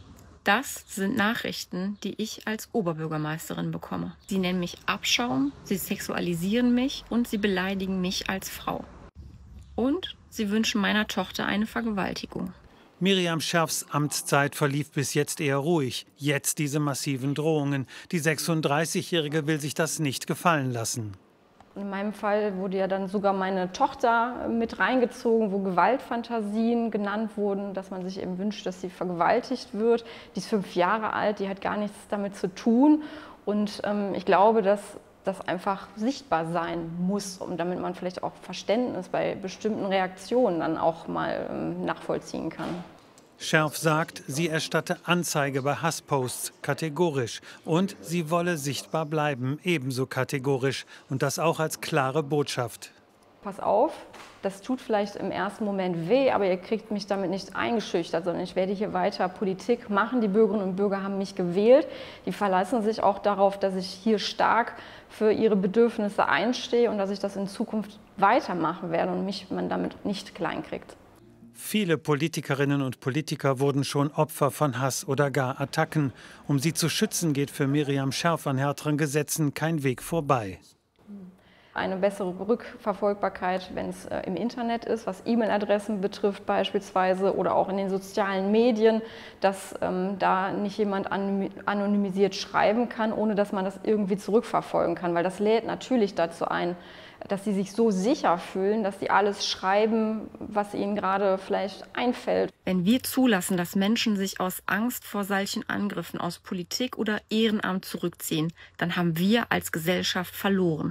Das sind Nachrichten, die ich als Oberbürgermeisterin bekomme. Sie nennen mich Abschaum, sie sexualisieren mich und sie beleidigen mich als Frau. Und sie wünschen meiner Tochter eine Vergewaltigung. Miriam Scherfs Amtszeit verlief bis jetzt eher ruhig. Jetzt diese massiven Drohungen. Die 36-Jährige will sich das nicht gefallen lassen. In meinem Fall wurde ja dann sogar meine Tochter mit reingezogen, wo Gewaltfantasien genannt wurden, dass man sich eben wünscht, dass sie vergewaltigt wird. Die ist 5 Jahre alt, die hat gar nichts damit zu tun. Und ich glaube, dass das einfach sichtbar sein muss, damit man vielleicht auch Verständnis bei bestimmten Reaktionen dann auch mal nachvollziehen kann. Scherf sagt, sie erstatte Anzeige bei Hassposts kategorisch und sie wolle sichtbar bleiben, ebenso kategorisch und das auch als klare Botschaft. Pass auf, das tut vielleicht im ersten Moment weh, aber ihr kriegt mich damit nicht eingeschüchtert, sondern ich werde hier weiter Politik machen. Die Bürgerinnen und Bürger haben mich gewählt. Die verlassen sich auch darauf, dass ich hier stark für ihre Bedürfnisse einstehe und dass ich das in Zukunft weitermachen werde und mich man damit nicht kleinkriegt. Viele Politikerinnen und Politiker wurden schon Opfer von Hass oder gar Attacken. Um sie zu schützen, geht für Miriam Scherf an härteren Gesetzen kein Weg vorbei. Eine bessere Rückverfolgbarkeit, wenn es im Internet ist, was E-Mail-Adressen betrifft beispielsweise oder auch in den sozialen Medien, dass da nicht jemand anonymisiert schreiben kann, ohne dass man das irgendwie zurückverfolgen kann. Weil das lädt natürlich dazu ein, dass sie sich so sicher fühlen, dass sie alles schreiben, was ihnen gerade vielleicht einfällt. Wenn wir zulassen, dass Menschen sich aus Angst vor solchen Angriffen aus Politik oder Ehrenamt zurückziehen, dann haben wir als Gesellschaft verloren.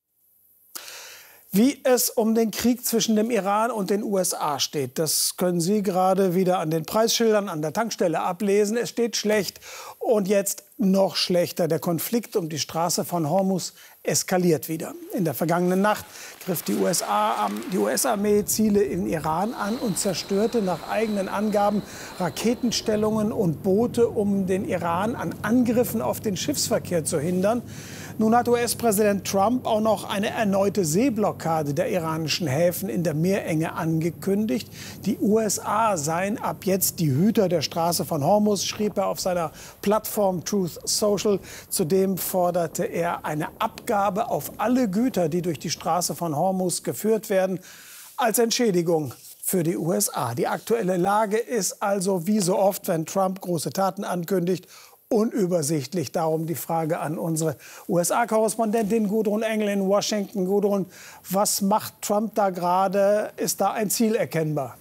Wie es um den Krieg zwischen dem Iran und den USA steht, das können Sie gerade wieder an den Preisschildern an der Tankstelle ablesen. Es steht schlecht und jetzt noch schlechter. Der Konflikt um die Straße von Hormuz eskaliert wieder. In der vergangenen Nacht griff die US-Armee Ziele in Iran an und zerstörte nach eigenen Angaben Raketenstellungen und Boote, um den Iran an Angriffen auf den Schiffsverkehr zu hindern. Nun hat US-Präsident Trump auch noch eine erneute Seeblockade der iranischen Häfen in der Meerenge angekündigt. Die USA seien ab jetzt die Hüter der Straße von Hormuz, schrieb er auf seiner Plattform Truth Social. Zudem forderte er eine Abgabe auf alle Güter, die durch die Straße von Hormuz geführt werden, als Entschädigung für die USA. Die aktuelle Lage ist also wie so oft, wenn Trump große Taten ankündigt, unübersichtlich. Darum die Frage an unsere USA-Korrespondentin Gudrun Engel in Washington. Gudrun, was macht Trump da gerade? Ist da ein Ziel erkennbar?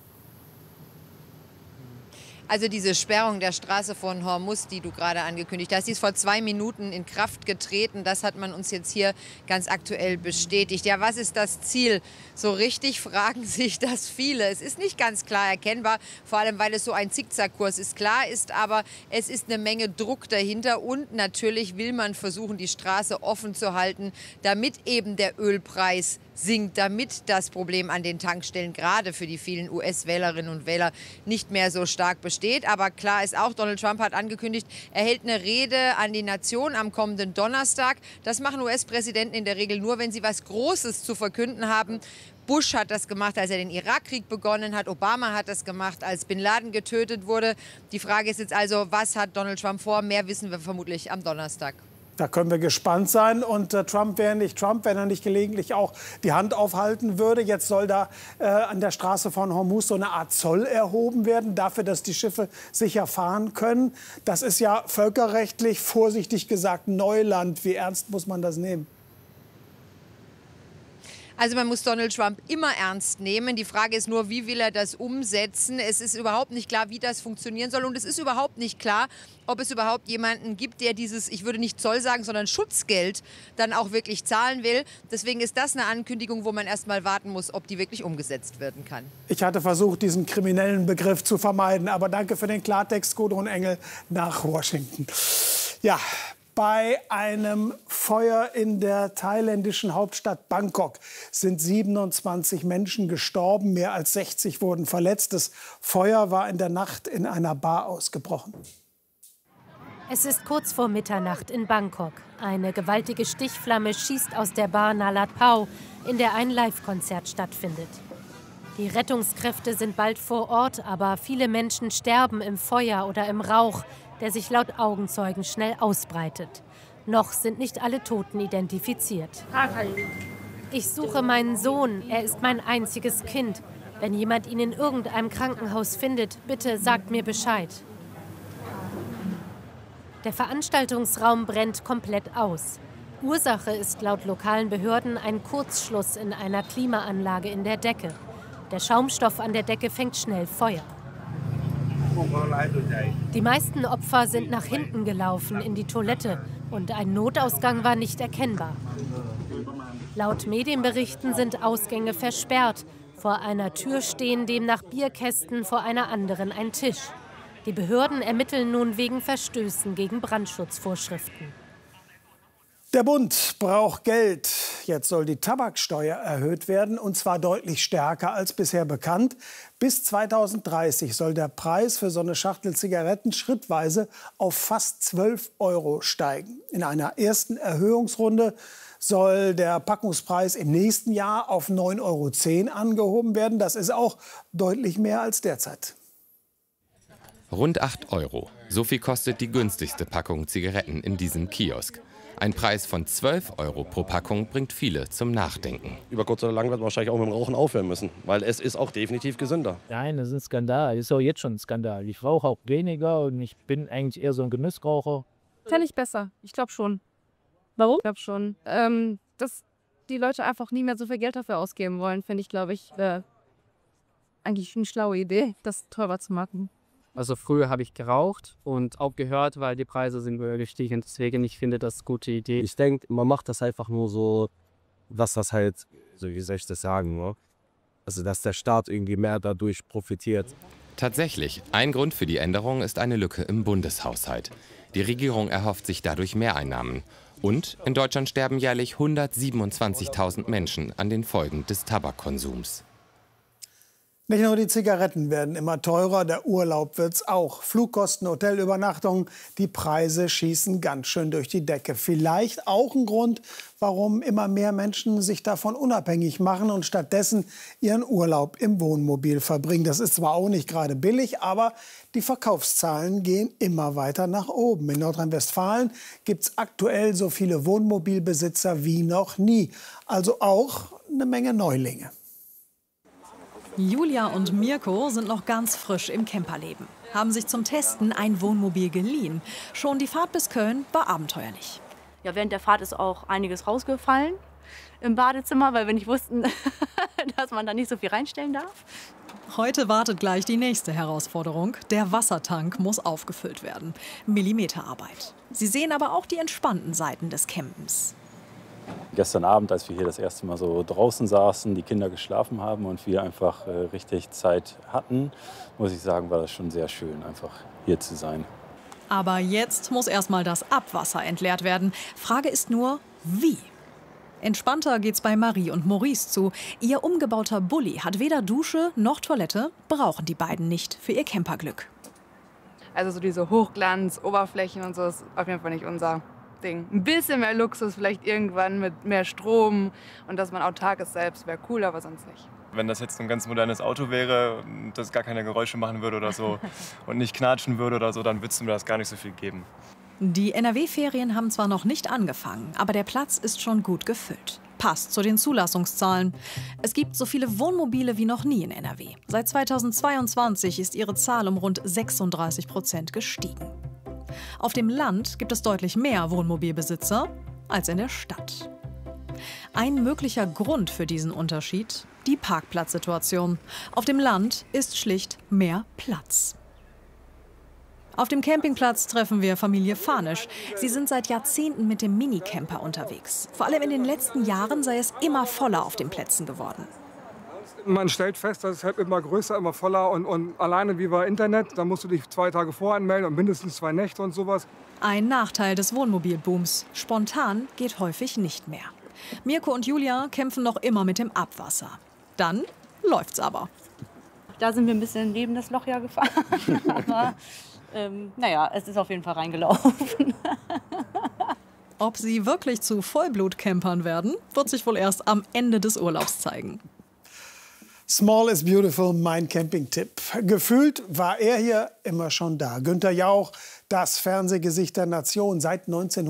Also diese Sperrung der Straße von Hormuz, die du gerade angekündigt hast, die ist vor 2 Minuten in Kraft getreten. Das hat man uns jetzt hier ganz aktuell bestätigt. Ja, was ist das Ziel? So richtig fragen sich das viele. Es ist nicht ganz klar erkennbar, vor allem weil es so ein Zickzackkurs ist. Klar ist aber, es ist eine Menge Druck dahinter und natürlich will man versuchen, die Straße offen zu halten, damit eben der Ölpreis sinkt, damit das Problem an den Tankstellen gerade für die vielen US-Wählerinnen und Wähler nicht mehr so stark besteht. Aber klar ist auch, Donald Trump hat angekündigt, er hält eine Rede an die Nation am kommenden Donnerstag. Das machen US-Präsidenten in der Regel nur, wenn sie was Großes zu verkünden haben. Bush hat das gemacht, als er den Irakkrieg begonnen hat. Obama hat das gemacht, als Bin Laden getötet wurde. Die Frage ist jetzt also, was hat Donald Trump vor? Mehr wissen wir vermutlich am Donnerstag. Da können wir gespannt sein. Und Trump wäre nicht Trump, wenn er nicht gelegentlich auch die Hand aufhalten würde. Jetzt soll da an der Straße von Hormuz so eine Art Zoll erhoben werden, dafür, dass die Schiffe sicher fahren können. Das ist ja völkerrechtlich, vorsichtig gesagt, Neuland. Wie ernst muss man das nehmen? Also man muss Donald Trump immer ernst nehmen. Die Frage ist nur, wie will er das umsetzen? Es ist überhaupt nicht klar, wie das funktionieren soll. Und es ist überhaupt nicht klar, ob es überhaupt jemanden gibt, der dieses, ich würde nicht Zoll sagen, sondern Schutzgeld dann auch wirklich zahlen will. Deswegen ist das eine Ankündigung, wo man erst mal warten muss, ob die wirklich umgesetzt werden kann. Ich hatte versucht, diesen kriminellen Begriff zu vermeiden. Aber danke für den Klartext, Gudrun Engel nach Washington. Ja. Bei einem Feuer in der thailändischen Hauptstadt Bangkok sind 27 Menschen gestorben, mehr als 60 wurden verletzt. Das Feuer war in der Nacht in einer Bar ausgebrochen. Es ist kurz vor Mitternacht in Bangkok. Eine gewaltige Stichflamme schießt aus der Bar Nalat Pau, in der ein Live-Konzert stattfindet. Die Rettungskräfte sind bald vor Ort, aber viele Menschen sterben im Feuer oder im Rauch, der sich laut Augenzeugen schnell ausbreitet. Noch sind nicht alle Toten identifiziert. Ich suche meinen Sohn, er ist mein einziges Kind. Wenn jemand ihn in irgendeinem Krankenhaus findet, bitte sagt mir Bescheid. Der Veranstaltungsraum brennt komplett aus. Ursache ist laut lokalen Behörden ein Kurzschluss in einer Klimaanlage in der Decke. Der Schaumstoff an der Decke fängt schnell Feuer. Die meisten Opfer sind nach hinten gelaufen in die Toilette und ein Notausgang war nicht erkennbar. Laut Medienberichten sind Ausgänge versperrt. Vor einer Tür stehen demnach Bierkästen, vor einer anderen ein Tisch. Die Behörden ermitteln nun wegen Verstößen gegen Brandschutzvorschriften. Der Bund braucht Geld. Jetzt soll die Tabaksteuer erhöht werden, und zwar deutlich stärker als bisher bekannt. Bis 2030 soll der Preis für so eine Schachtel Zigaretten schrittweise auf fast 12 € steigen. In einer ersten Erhöhungsrunde soll der Packungspreis im nächsten Jahr auf 9,10 € angehoben werden. Das ist auch deutlich mehr als derzeit. Rund 8 €. So viel kostet die günstigste Packung Zigaretten in diesem Kiosk. Ein Preis von 12 € pro Packung bringt viele zum Nachdenken. Über kurz oder lang wird man wahrscheinlich auch mit dem Rauchen aufhören müssen, weil es ist auch definitiv gesünder. Nein, das ist ein Skandal. Das ist auch jetzt schon ein Skandal. Ich rauche auch weniger und ich bin eigentlich eher so ein Genussraucher. Fände ich besser. Ich glaube schon. Warum? Ich glaube schon. Dass die Leute einfach nie mehr so viel Geld dafür ausgeben wollen, finde ich, glaube ich, eigentlich eine schlaue Idee, das teurer zu machen. Also früher habe ich geraucht und auch gehört, weil die Preise sind gestiegen. Deswegen, ich finde das eine gute Idee. Ich denke, man macht das einfach nur so, dass das halt, so wie soll ich das sagen, ne? Also dass der Staat irgendwie mehr dadurch profitiert. Tatsächlich, ein Grund für die Änderung ist eine Lücke im Bundeshaushalt. Die Regierung erhofft sich dadurch Mehreinnahmen. Und in Deutschland sterben jährlich 127.000 Menschen an den Folgen des Tabakkonsums. Nicht nur die Zigaretten werden immer teurer, der Urlaub wird's auch. Flugkosten, Hotelübernachtungen, die Preise schießen ganz schön durch die Decke. Vielleicht auch ein Grund, warum immer mehr Menschen sich davon unabhängig machen und stattdessen ihren Urlaub im Wohnmobil verbringen. Das ist zwar auch nicht gerade billig, aber die Verkaufszahlen gehen immer weiter nach oben. In Nordrhein-Westfalen gibt's aktuell so viele Wohnmobilbesitzer wie noch nie. Also auch eine Menge Neulinge. Julia und Mirko sind noch ganz frisch im Camperleben, haben sich zum Testen ein Wohnmobil geliehen. Schon die Fahrt bis Köln war abenteuerlich. Ja, während der Fahrt ist auch einiges rausgefallen im Badezimmer, weil wir nicht wussten, dass man da nicht so viel reinstellen darf. Heute wartet gleich die nächste Herausforderung. Der Wassertank muss aufgefüllt werden. Millimeterarbeit. Sie sehen aber auch die entspannten Seiten des Campens. Gestern Abend, als wir hier das erste Mal so draußen saßen, die Kinder geschlafen haben und wir einfach richtig Zeit hatten, muss ich sagen, war das schon sehr schön, einfach hier zu sein. Aber jetzt muss erstmal das Abwasser entleert werden. Frage ist nur, wie? Entspannter geht's bei Marie und Maurice zu. Ihr umgebauter Bulli hat weder Dusche noch Toilette, brauchen die beiden nicht für ihr Camperglück. Also so diese Hochglanz-Oberflächen und so ist auf jeden Fall nicht unser Ding. Ein bisschen mehr Luxus, vielleicht irgendwann mit mehr Strom und dass man autark ist selbst, wäre cool, aber sonst nicht. Wenn das jetzt ein ganz modernes Auto wäre, das gar keine Geräusche machen würde oder so und nicht knatschen würde oder so, dann würde es mir das gar nicht so viel geben. Die NRW-Ferien haben zwar noch nicht angefangen, aber der Platz ist schon gut gefüllt. Passt zu den Zulassungszahlen. Es gibt so viele Wohnmobile wie noch nie in NRW. Seit 2022 ist ihre Zahl um rund 36% gestiegen. Auf dem Land gibt es deutlich mehr Wohnmobilbesitzer als in der Stadt. Ein möglicher Grund für diesen Unterschied: die Parkplatzsituation. Auf dem Land ist schlicht mehr Platz. Auf dem Campingplatz treffen wir Familie Fahnisch. Sie sind seit Jahrzehnten mit dem Minicamper unterwegs. Vor allem in den letzten Jahren sei es immer voller auf den Plätzen geworden. Man stellt fest, dass es halt immer größer, immer voller und alleine wie bei Internet, da musst du dich 2 Tage voranmelden und mindestens 2 Nächte und sowas. Ein Nachteil des Wohnmobilbooms: spontan geht häufig nicht mehr. Mirko und Julia kämpfen noch immer mit dem Abwasser. Dann läuft's aber. Da sind wir ein bisschen neben das Loch ja gefahren. Aber naja, es ist auf jeden Fall reingelaufen. Ob sie wirklich zu Vollblut-Campern werden, wird sich wohl erst am Ende des Urlaubs zeigen. Small is beautiful, mein Campingtipp. Gefühlt war er hier immer schon da. Günther Jauch, das Fernsehgesicht der Nation. Seit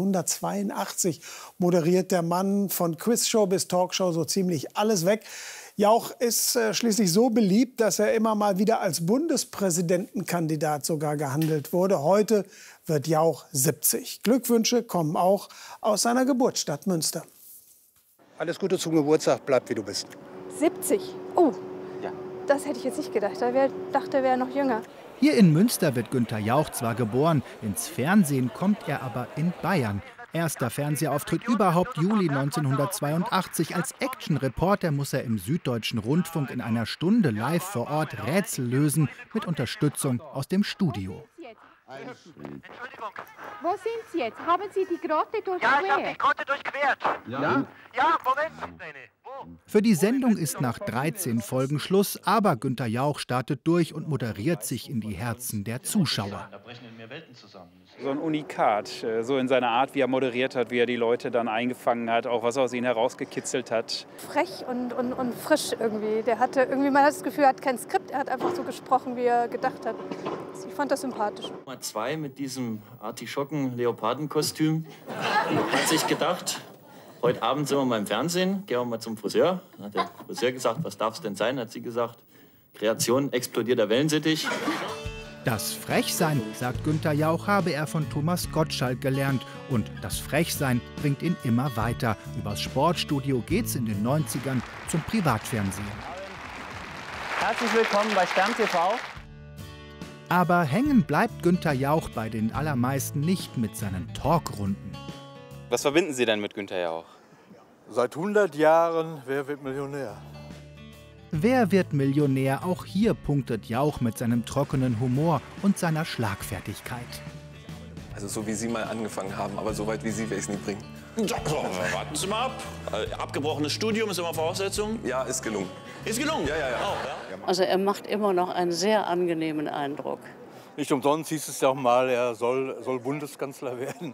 1982 moderiert der Mann von Quizshow bis Talkshow so ziemlich alles weg. Jauch ist schließlich so beliebt, dass er immer mal wieder als Bundespräsidentenkandidat sogar gehandelt wurde. Heute wird Jauch 70. Glückwünsche kommen auch aus seiner Geburtsstadt Münster. Alles Gute zum Geburtstag, bleib wie du bist. 70? Oh, ja. Das hätte ich jetzt nicht gedacht. Dachte, er wäre noch jünger. Hier in Münster wird Günther Jauch zwar geboren, ins Fernsehen kommt er aber in Bayern. Erster Fernsehauftritt überhaupt Juli 1982. Als Action-Reporter muss er im Süddeutschen Rundfunk in einer Stunde live vor Ort Rätsel lösen mit Unterstützung aus dem Studio. Entschuldigung. Wo sind Sie jetzt? Haben Sie die Grotte durchquert? Ja, ich habe die Grotte durchquert. Ja? Ja, Moment. Für die Sendung ist nach 13 Folgen Schluss, aber Günther Jauch startet durch und moderiert sich in die Herzen der Zuschauer. Da brechen in mir Welten zusammen. So ein Unikat, so in seiner Art, wie er moderiert hat, wie er die Leute dann eingefangen hat, auch was aus ihnen herausgekitzelt hat. Frech und frisch irgendwie. Der hatte irgendwie, man hat das Gefühl, er hat kein Skript, er hat einfach so gesprochen, wie er gedacht hat. Ich fand das sympathisch. Nummer 2 mit diesem Artischocken-Leopardenkostüm hat sich gedacht, heute Abend sind wir mal im Fernsehen, gehen wir mal zum Friseur. Dann hat der Friseur gesagt, was darf es denn sein? Hat sie gesagt, Kreation explodiert der Wellensittich. Das Frechsein, sagt Günther Jauch, habe er von Thomas Gottschalk gelernt. Und das Frechsein bringt ihn immer weiter. Übers Sportstudio geht's in den 90ern zum Privatfernsehen. Herzlich willkommen bei Stern TV. Aber hängen bleibt Günther Jauch bei den allermeisten nicht mit seinen Talkrunden. Was verbinden Sie denn mit Günther Jauch? Seit 100 Jahren, wer wird Millionär? Wer wird Millionär? Auch hier punktet Jauch mit seinem trockenen Humor und seiner Schlagfertigkeit. Also so wie Sie mal angefangen haben, aber so weit wie Sie werde ich es nie bringen. Warten Sie mal ab. Abgebrochenes Studium ist immer Voraussetzung? Ja, ist gelungen. Ist gelungen? Ja. Oh, ja. Also er macht immer noch einen sehr angenehmen Eindruck. Nicht umsonst hieß es ja auch mal, er soll Bundeskanzler werden.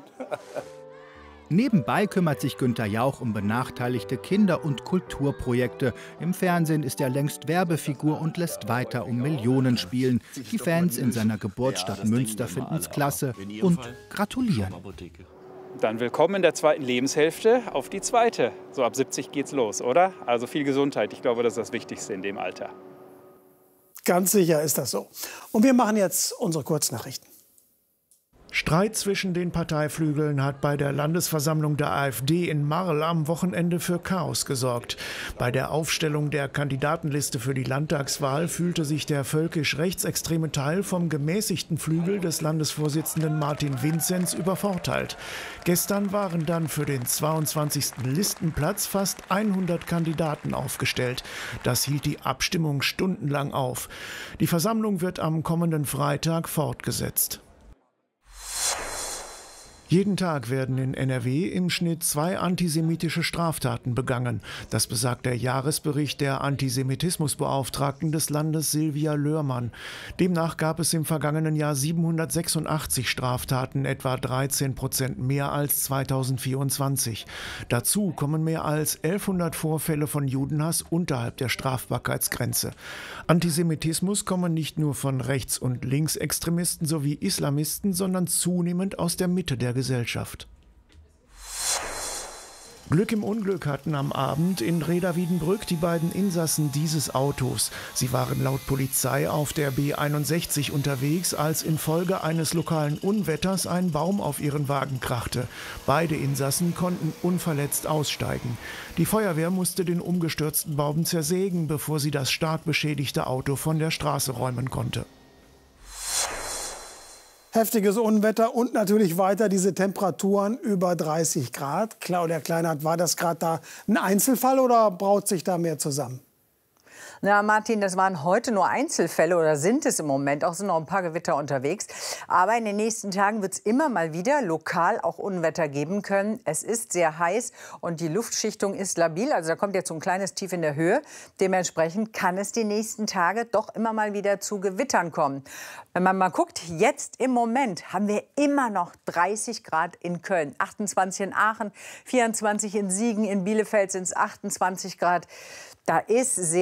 Nebenbei kümmert sich Günther Jauch um benachteiligte Kinder- und Kulturprojekte. Im Fernsehen ist er längst Werbefigur und lässt weiter um Millionen spielen. Die Fans in seiner Geburtsstadt Münster finden es klasse und gratulieren. Dann willkommen in der zweiten Lebenshälfte auf die zweite. So ab 70 geht's los, oder? Also viel Gesundheit. Ich glaube, das ist das Wichtigste in dem Alter. Ganz sicher ist das so. Und wir machen jetzt unsere Kurznachrichten. Streit zwischen den Parteiflügeln hat bei der Landesversammlung der AfD in Marl am Wochenende für Chaos gesorgt. Bei der Aufstellung der Kandidatenliste für die Landtagswahl fühlte sich der völkisch rechtsextreme Teil vom gemäßigten Flügel des Landesvorsitzenden Martin Vinzenz übervorteilt. Gestern waren dann für den 22. Listenplatz fast 100 Kandidaten aufgestellt. Das hielt die Abstimmung stundenlang auf. Die Versammlung wird am kommenden Freitag fortgesetzt. Jeden Tag werden in NRW im Schnitt 2 antisemitische Straftaten begangen. Das besagt der Jahresbericht der Antisemitismusbeauftragten des Landes Silvia Löhrmann. Demnach gab es im vergangenen Jahr 786 Straftaten, etwa 13% mehr als 2024. Dazu kommen mehr als 1100 Vorfälle von Judenhass unterhalb der Strafbarkeitsgrenze. Antisemitismus kommen nicht nur von Rechts- und Linksextremisten sowie Islamisten, sondern zunehmend aus der Mitte der Gesellschaft. Glück im Unglück hatten am Abend in Reda-Wiedenbrück die beiden Insassen dieses Autos. Sie waren laut Polizei auf der B61 unterwegs, als infolge eines lokalen Unwetters ein Baum auf ihren Wagen krachte. Beide Insassen konnten unverletzt aussteigen. Die Feuerwehr musste den umgestürzten Baum zersägen, bevor sie das stark beschädigte Auto von der Straße räumen konnte. Heftiges Unwetter und natürlich weiter diese Temperaturen über 30 Grad. Claudia Kleinert, war das gerade da ein Einzelfall oder braut sich da mehr zusammen? Na, Martin, das waren heute nur Einzelfälle oder sind es im Moment. Auch sind noch ein paar Gewitter unterwegs. Aber in den nächsten Tagen wird es immer mal wieder lokal auch Unwetter geben können. Es ist sehr heiß und die Luftschichtung ist labil. Also da kommt jetzt so ein kleines Tief in der Höhe. Dementsprechend kann es die nächsten Tage doch immer mal wieder zu Gewittern kommen. Wenn man mal guckt, jetzt im Moment haben wir immer noch 30 Grad in Köln, 28 in Aachen, 24 in Siegen, in Bielefeld sind es 28 Grad. Da ist sehr viel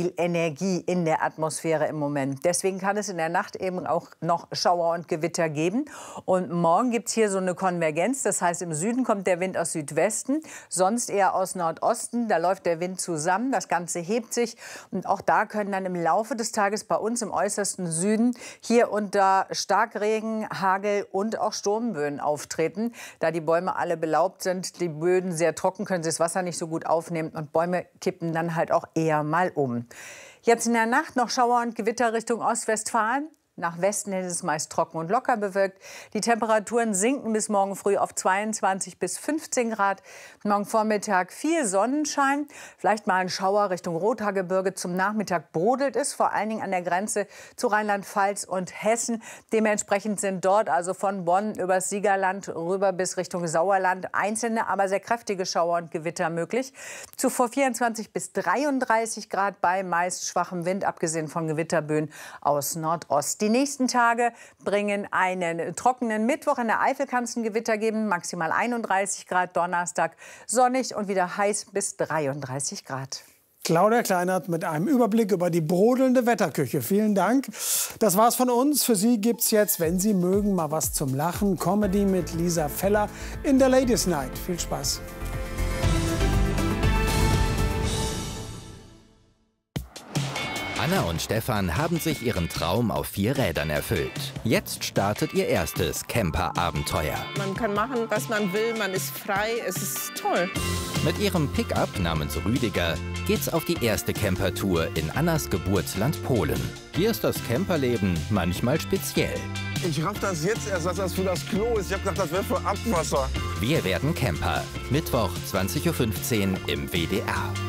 viel Energie in der Atmosphäre im Moment. Deswegen kann es in der Nacht eben auch noch Schauer und Gewitter geben. Und morgen gibt es hier so eine Konvergenz. Das heißt, im Süden kommt der Wind aus Südwesten, sonst eher aus Nordosten. Da läuft der Wind zusammen, das Ganze hebt sich. Und auch da können dann im Laufe des Tages bei uns im äußersten Süden hier und da Starkregen, Hagel und auch Sturmböen auftreten. Da die Bäume alle belaubt sind, die Böden sehr trocken, können sie das Wasser nicht so gut aufnehmen und Bäume kippen dann halt auch eher mal um. Jetzt in der Nacht noch Schauer und Gewitter Richtung Ostwestfalen. Nach Westen hin ist es meist trocken und locker bewölkt. Die Temperaturen sinken bis morgen früh auf 22 bis 15 Grad. Morgen Vormittag viel Sonnenschein, vielleicht mal ein Schauer Richtung Rothaargebirge. Zum Nachmittag brodelt es, vor allen Dingen an der Grenze zu Rheinland-Pfalz und Hessen. Dementsprechend sind dort also von Bonn übers Siegerland rüber bis Richtung Sauerland einzelne, aber sehr kräftige Schauer und Gewitter möglich. Zuvor 24 bis 33 Grad bei meist schwachem Wind, abgesehen von Gewitterböen aus Nordost. Die nächsten Tage bringen einen trockenen Mittwoch. In der Eifel kann es ein Gewitter geben, maximal 31 Grad. Donnerstag sonnig und wieder heiß bis 33 Grad. Claudia Kleinert mit einem Überblick über die brodelnde Wetterküche. Vielen Dank. Das war's von uns. Für Sie gibt's jetzt, wenn Sie mögen, mal was zum Lachen. Comedy mit Lisa Feller in der Ladies Night. Viel Spaß. Anna und Stefan haben sich ihren Traum auf 4 Rädern erfüllt. Jetzt startet ihr erstes Camper-Abenteuer. Man kann machen, was man will, man ist frei, es ist toll. Mit ihrem Pickup namens Rüdiger geht's auf die erste Campertour in Annas Geburtsland Polen. Hier ist das Camperleben manchmal speziell. Ich raff das jetzt erst, dass das für das Klo ist. Ich hab gedacht, das wäre für Abwasser. Wir werden Camper. Mittwoch, 20:15 Uhr im WDR.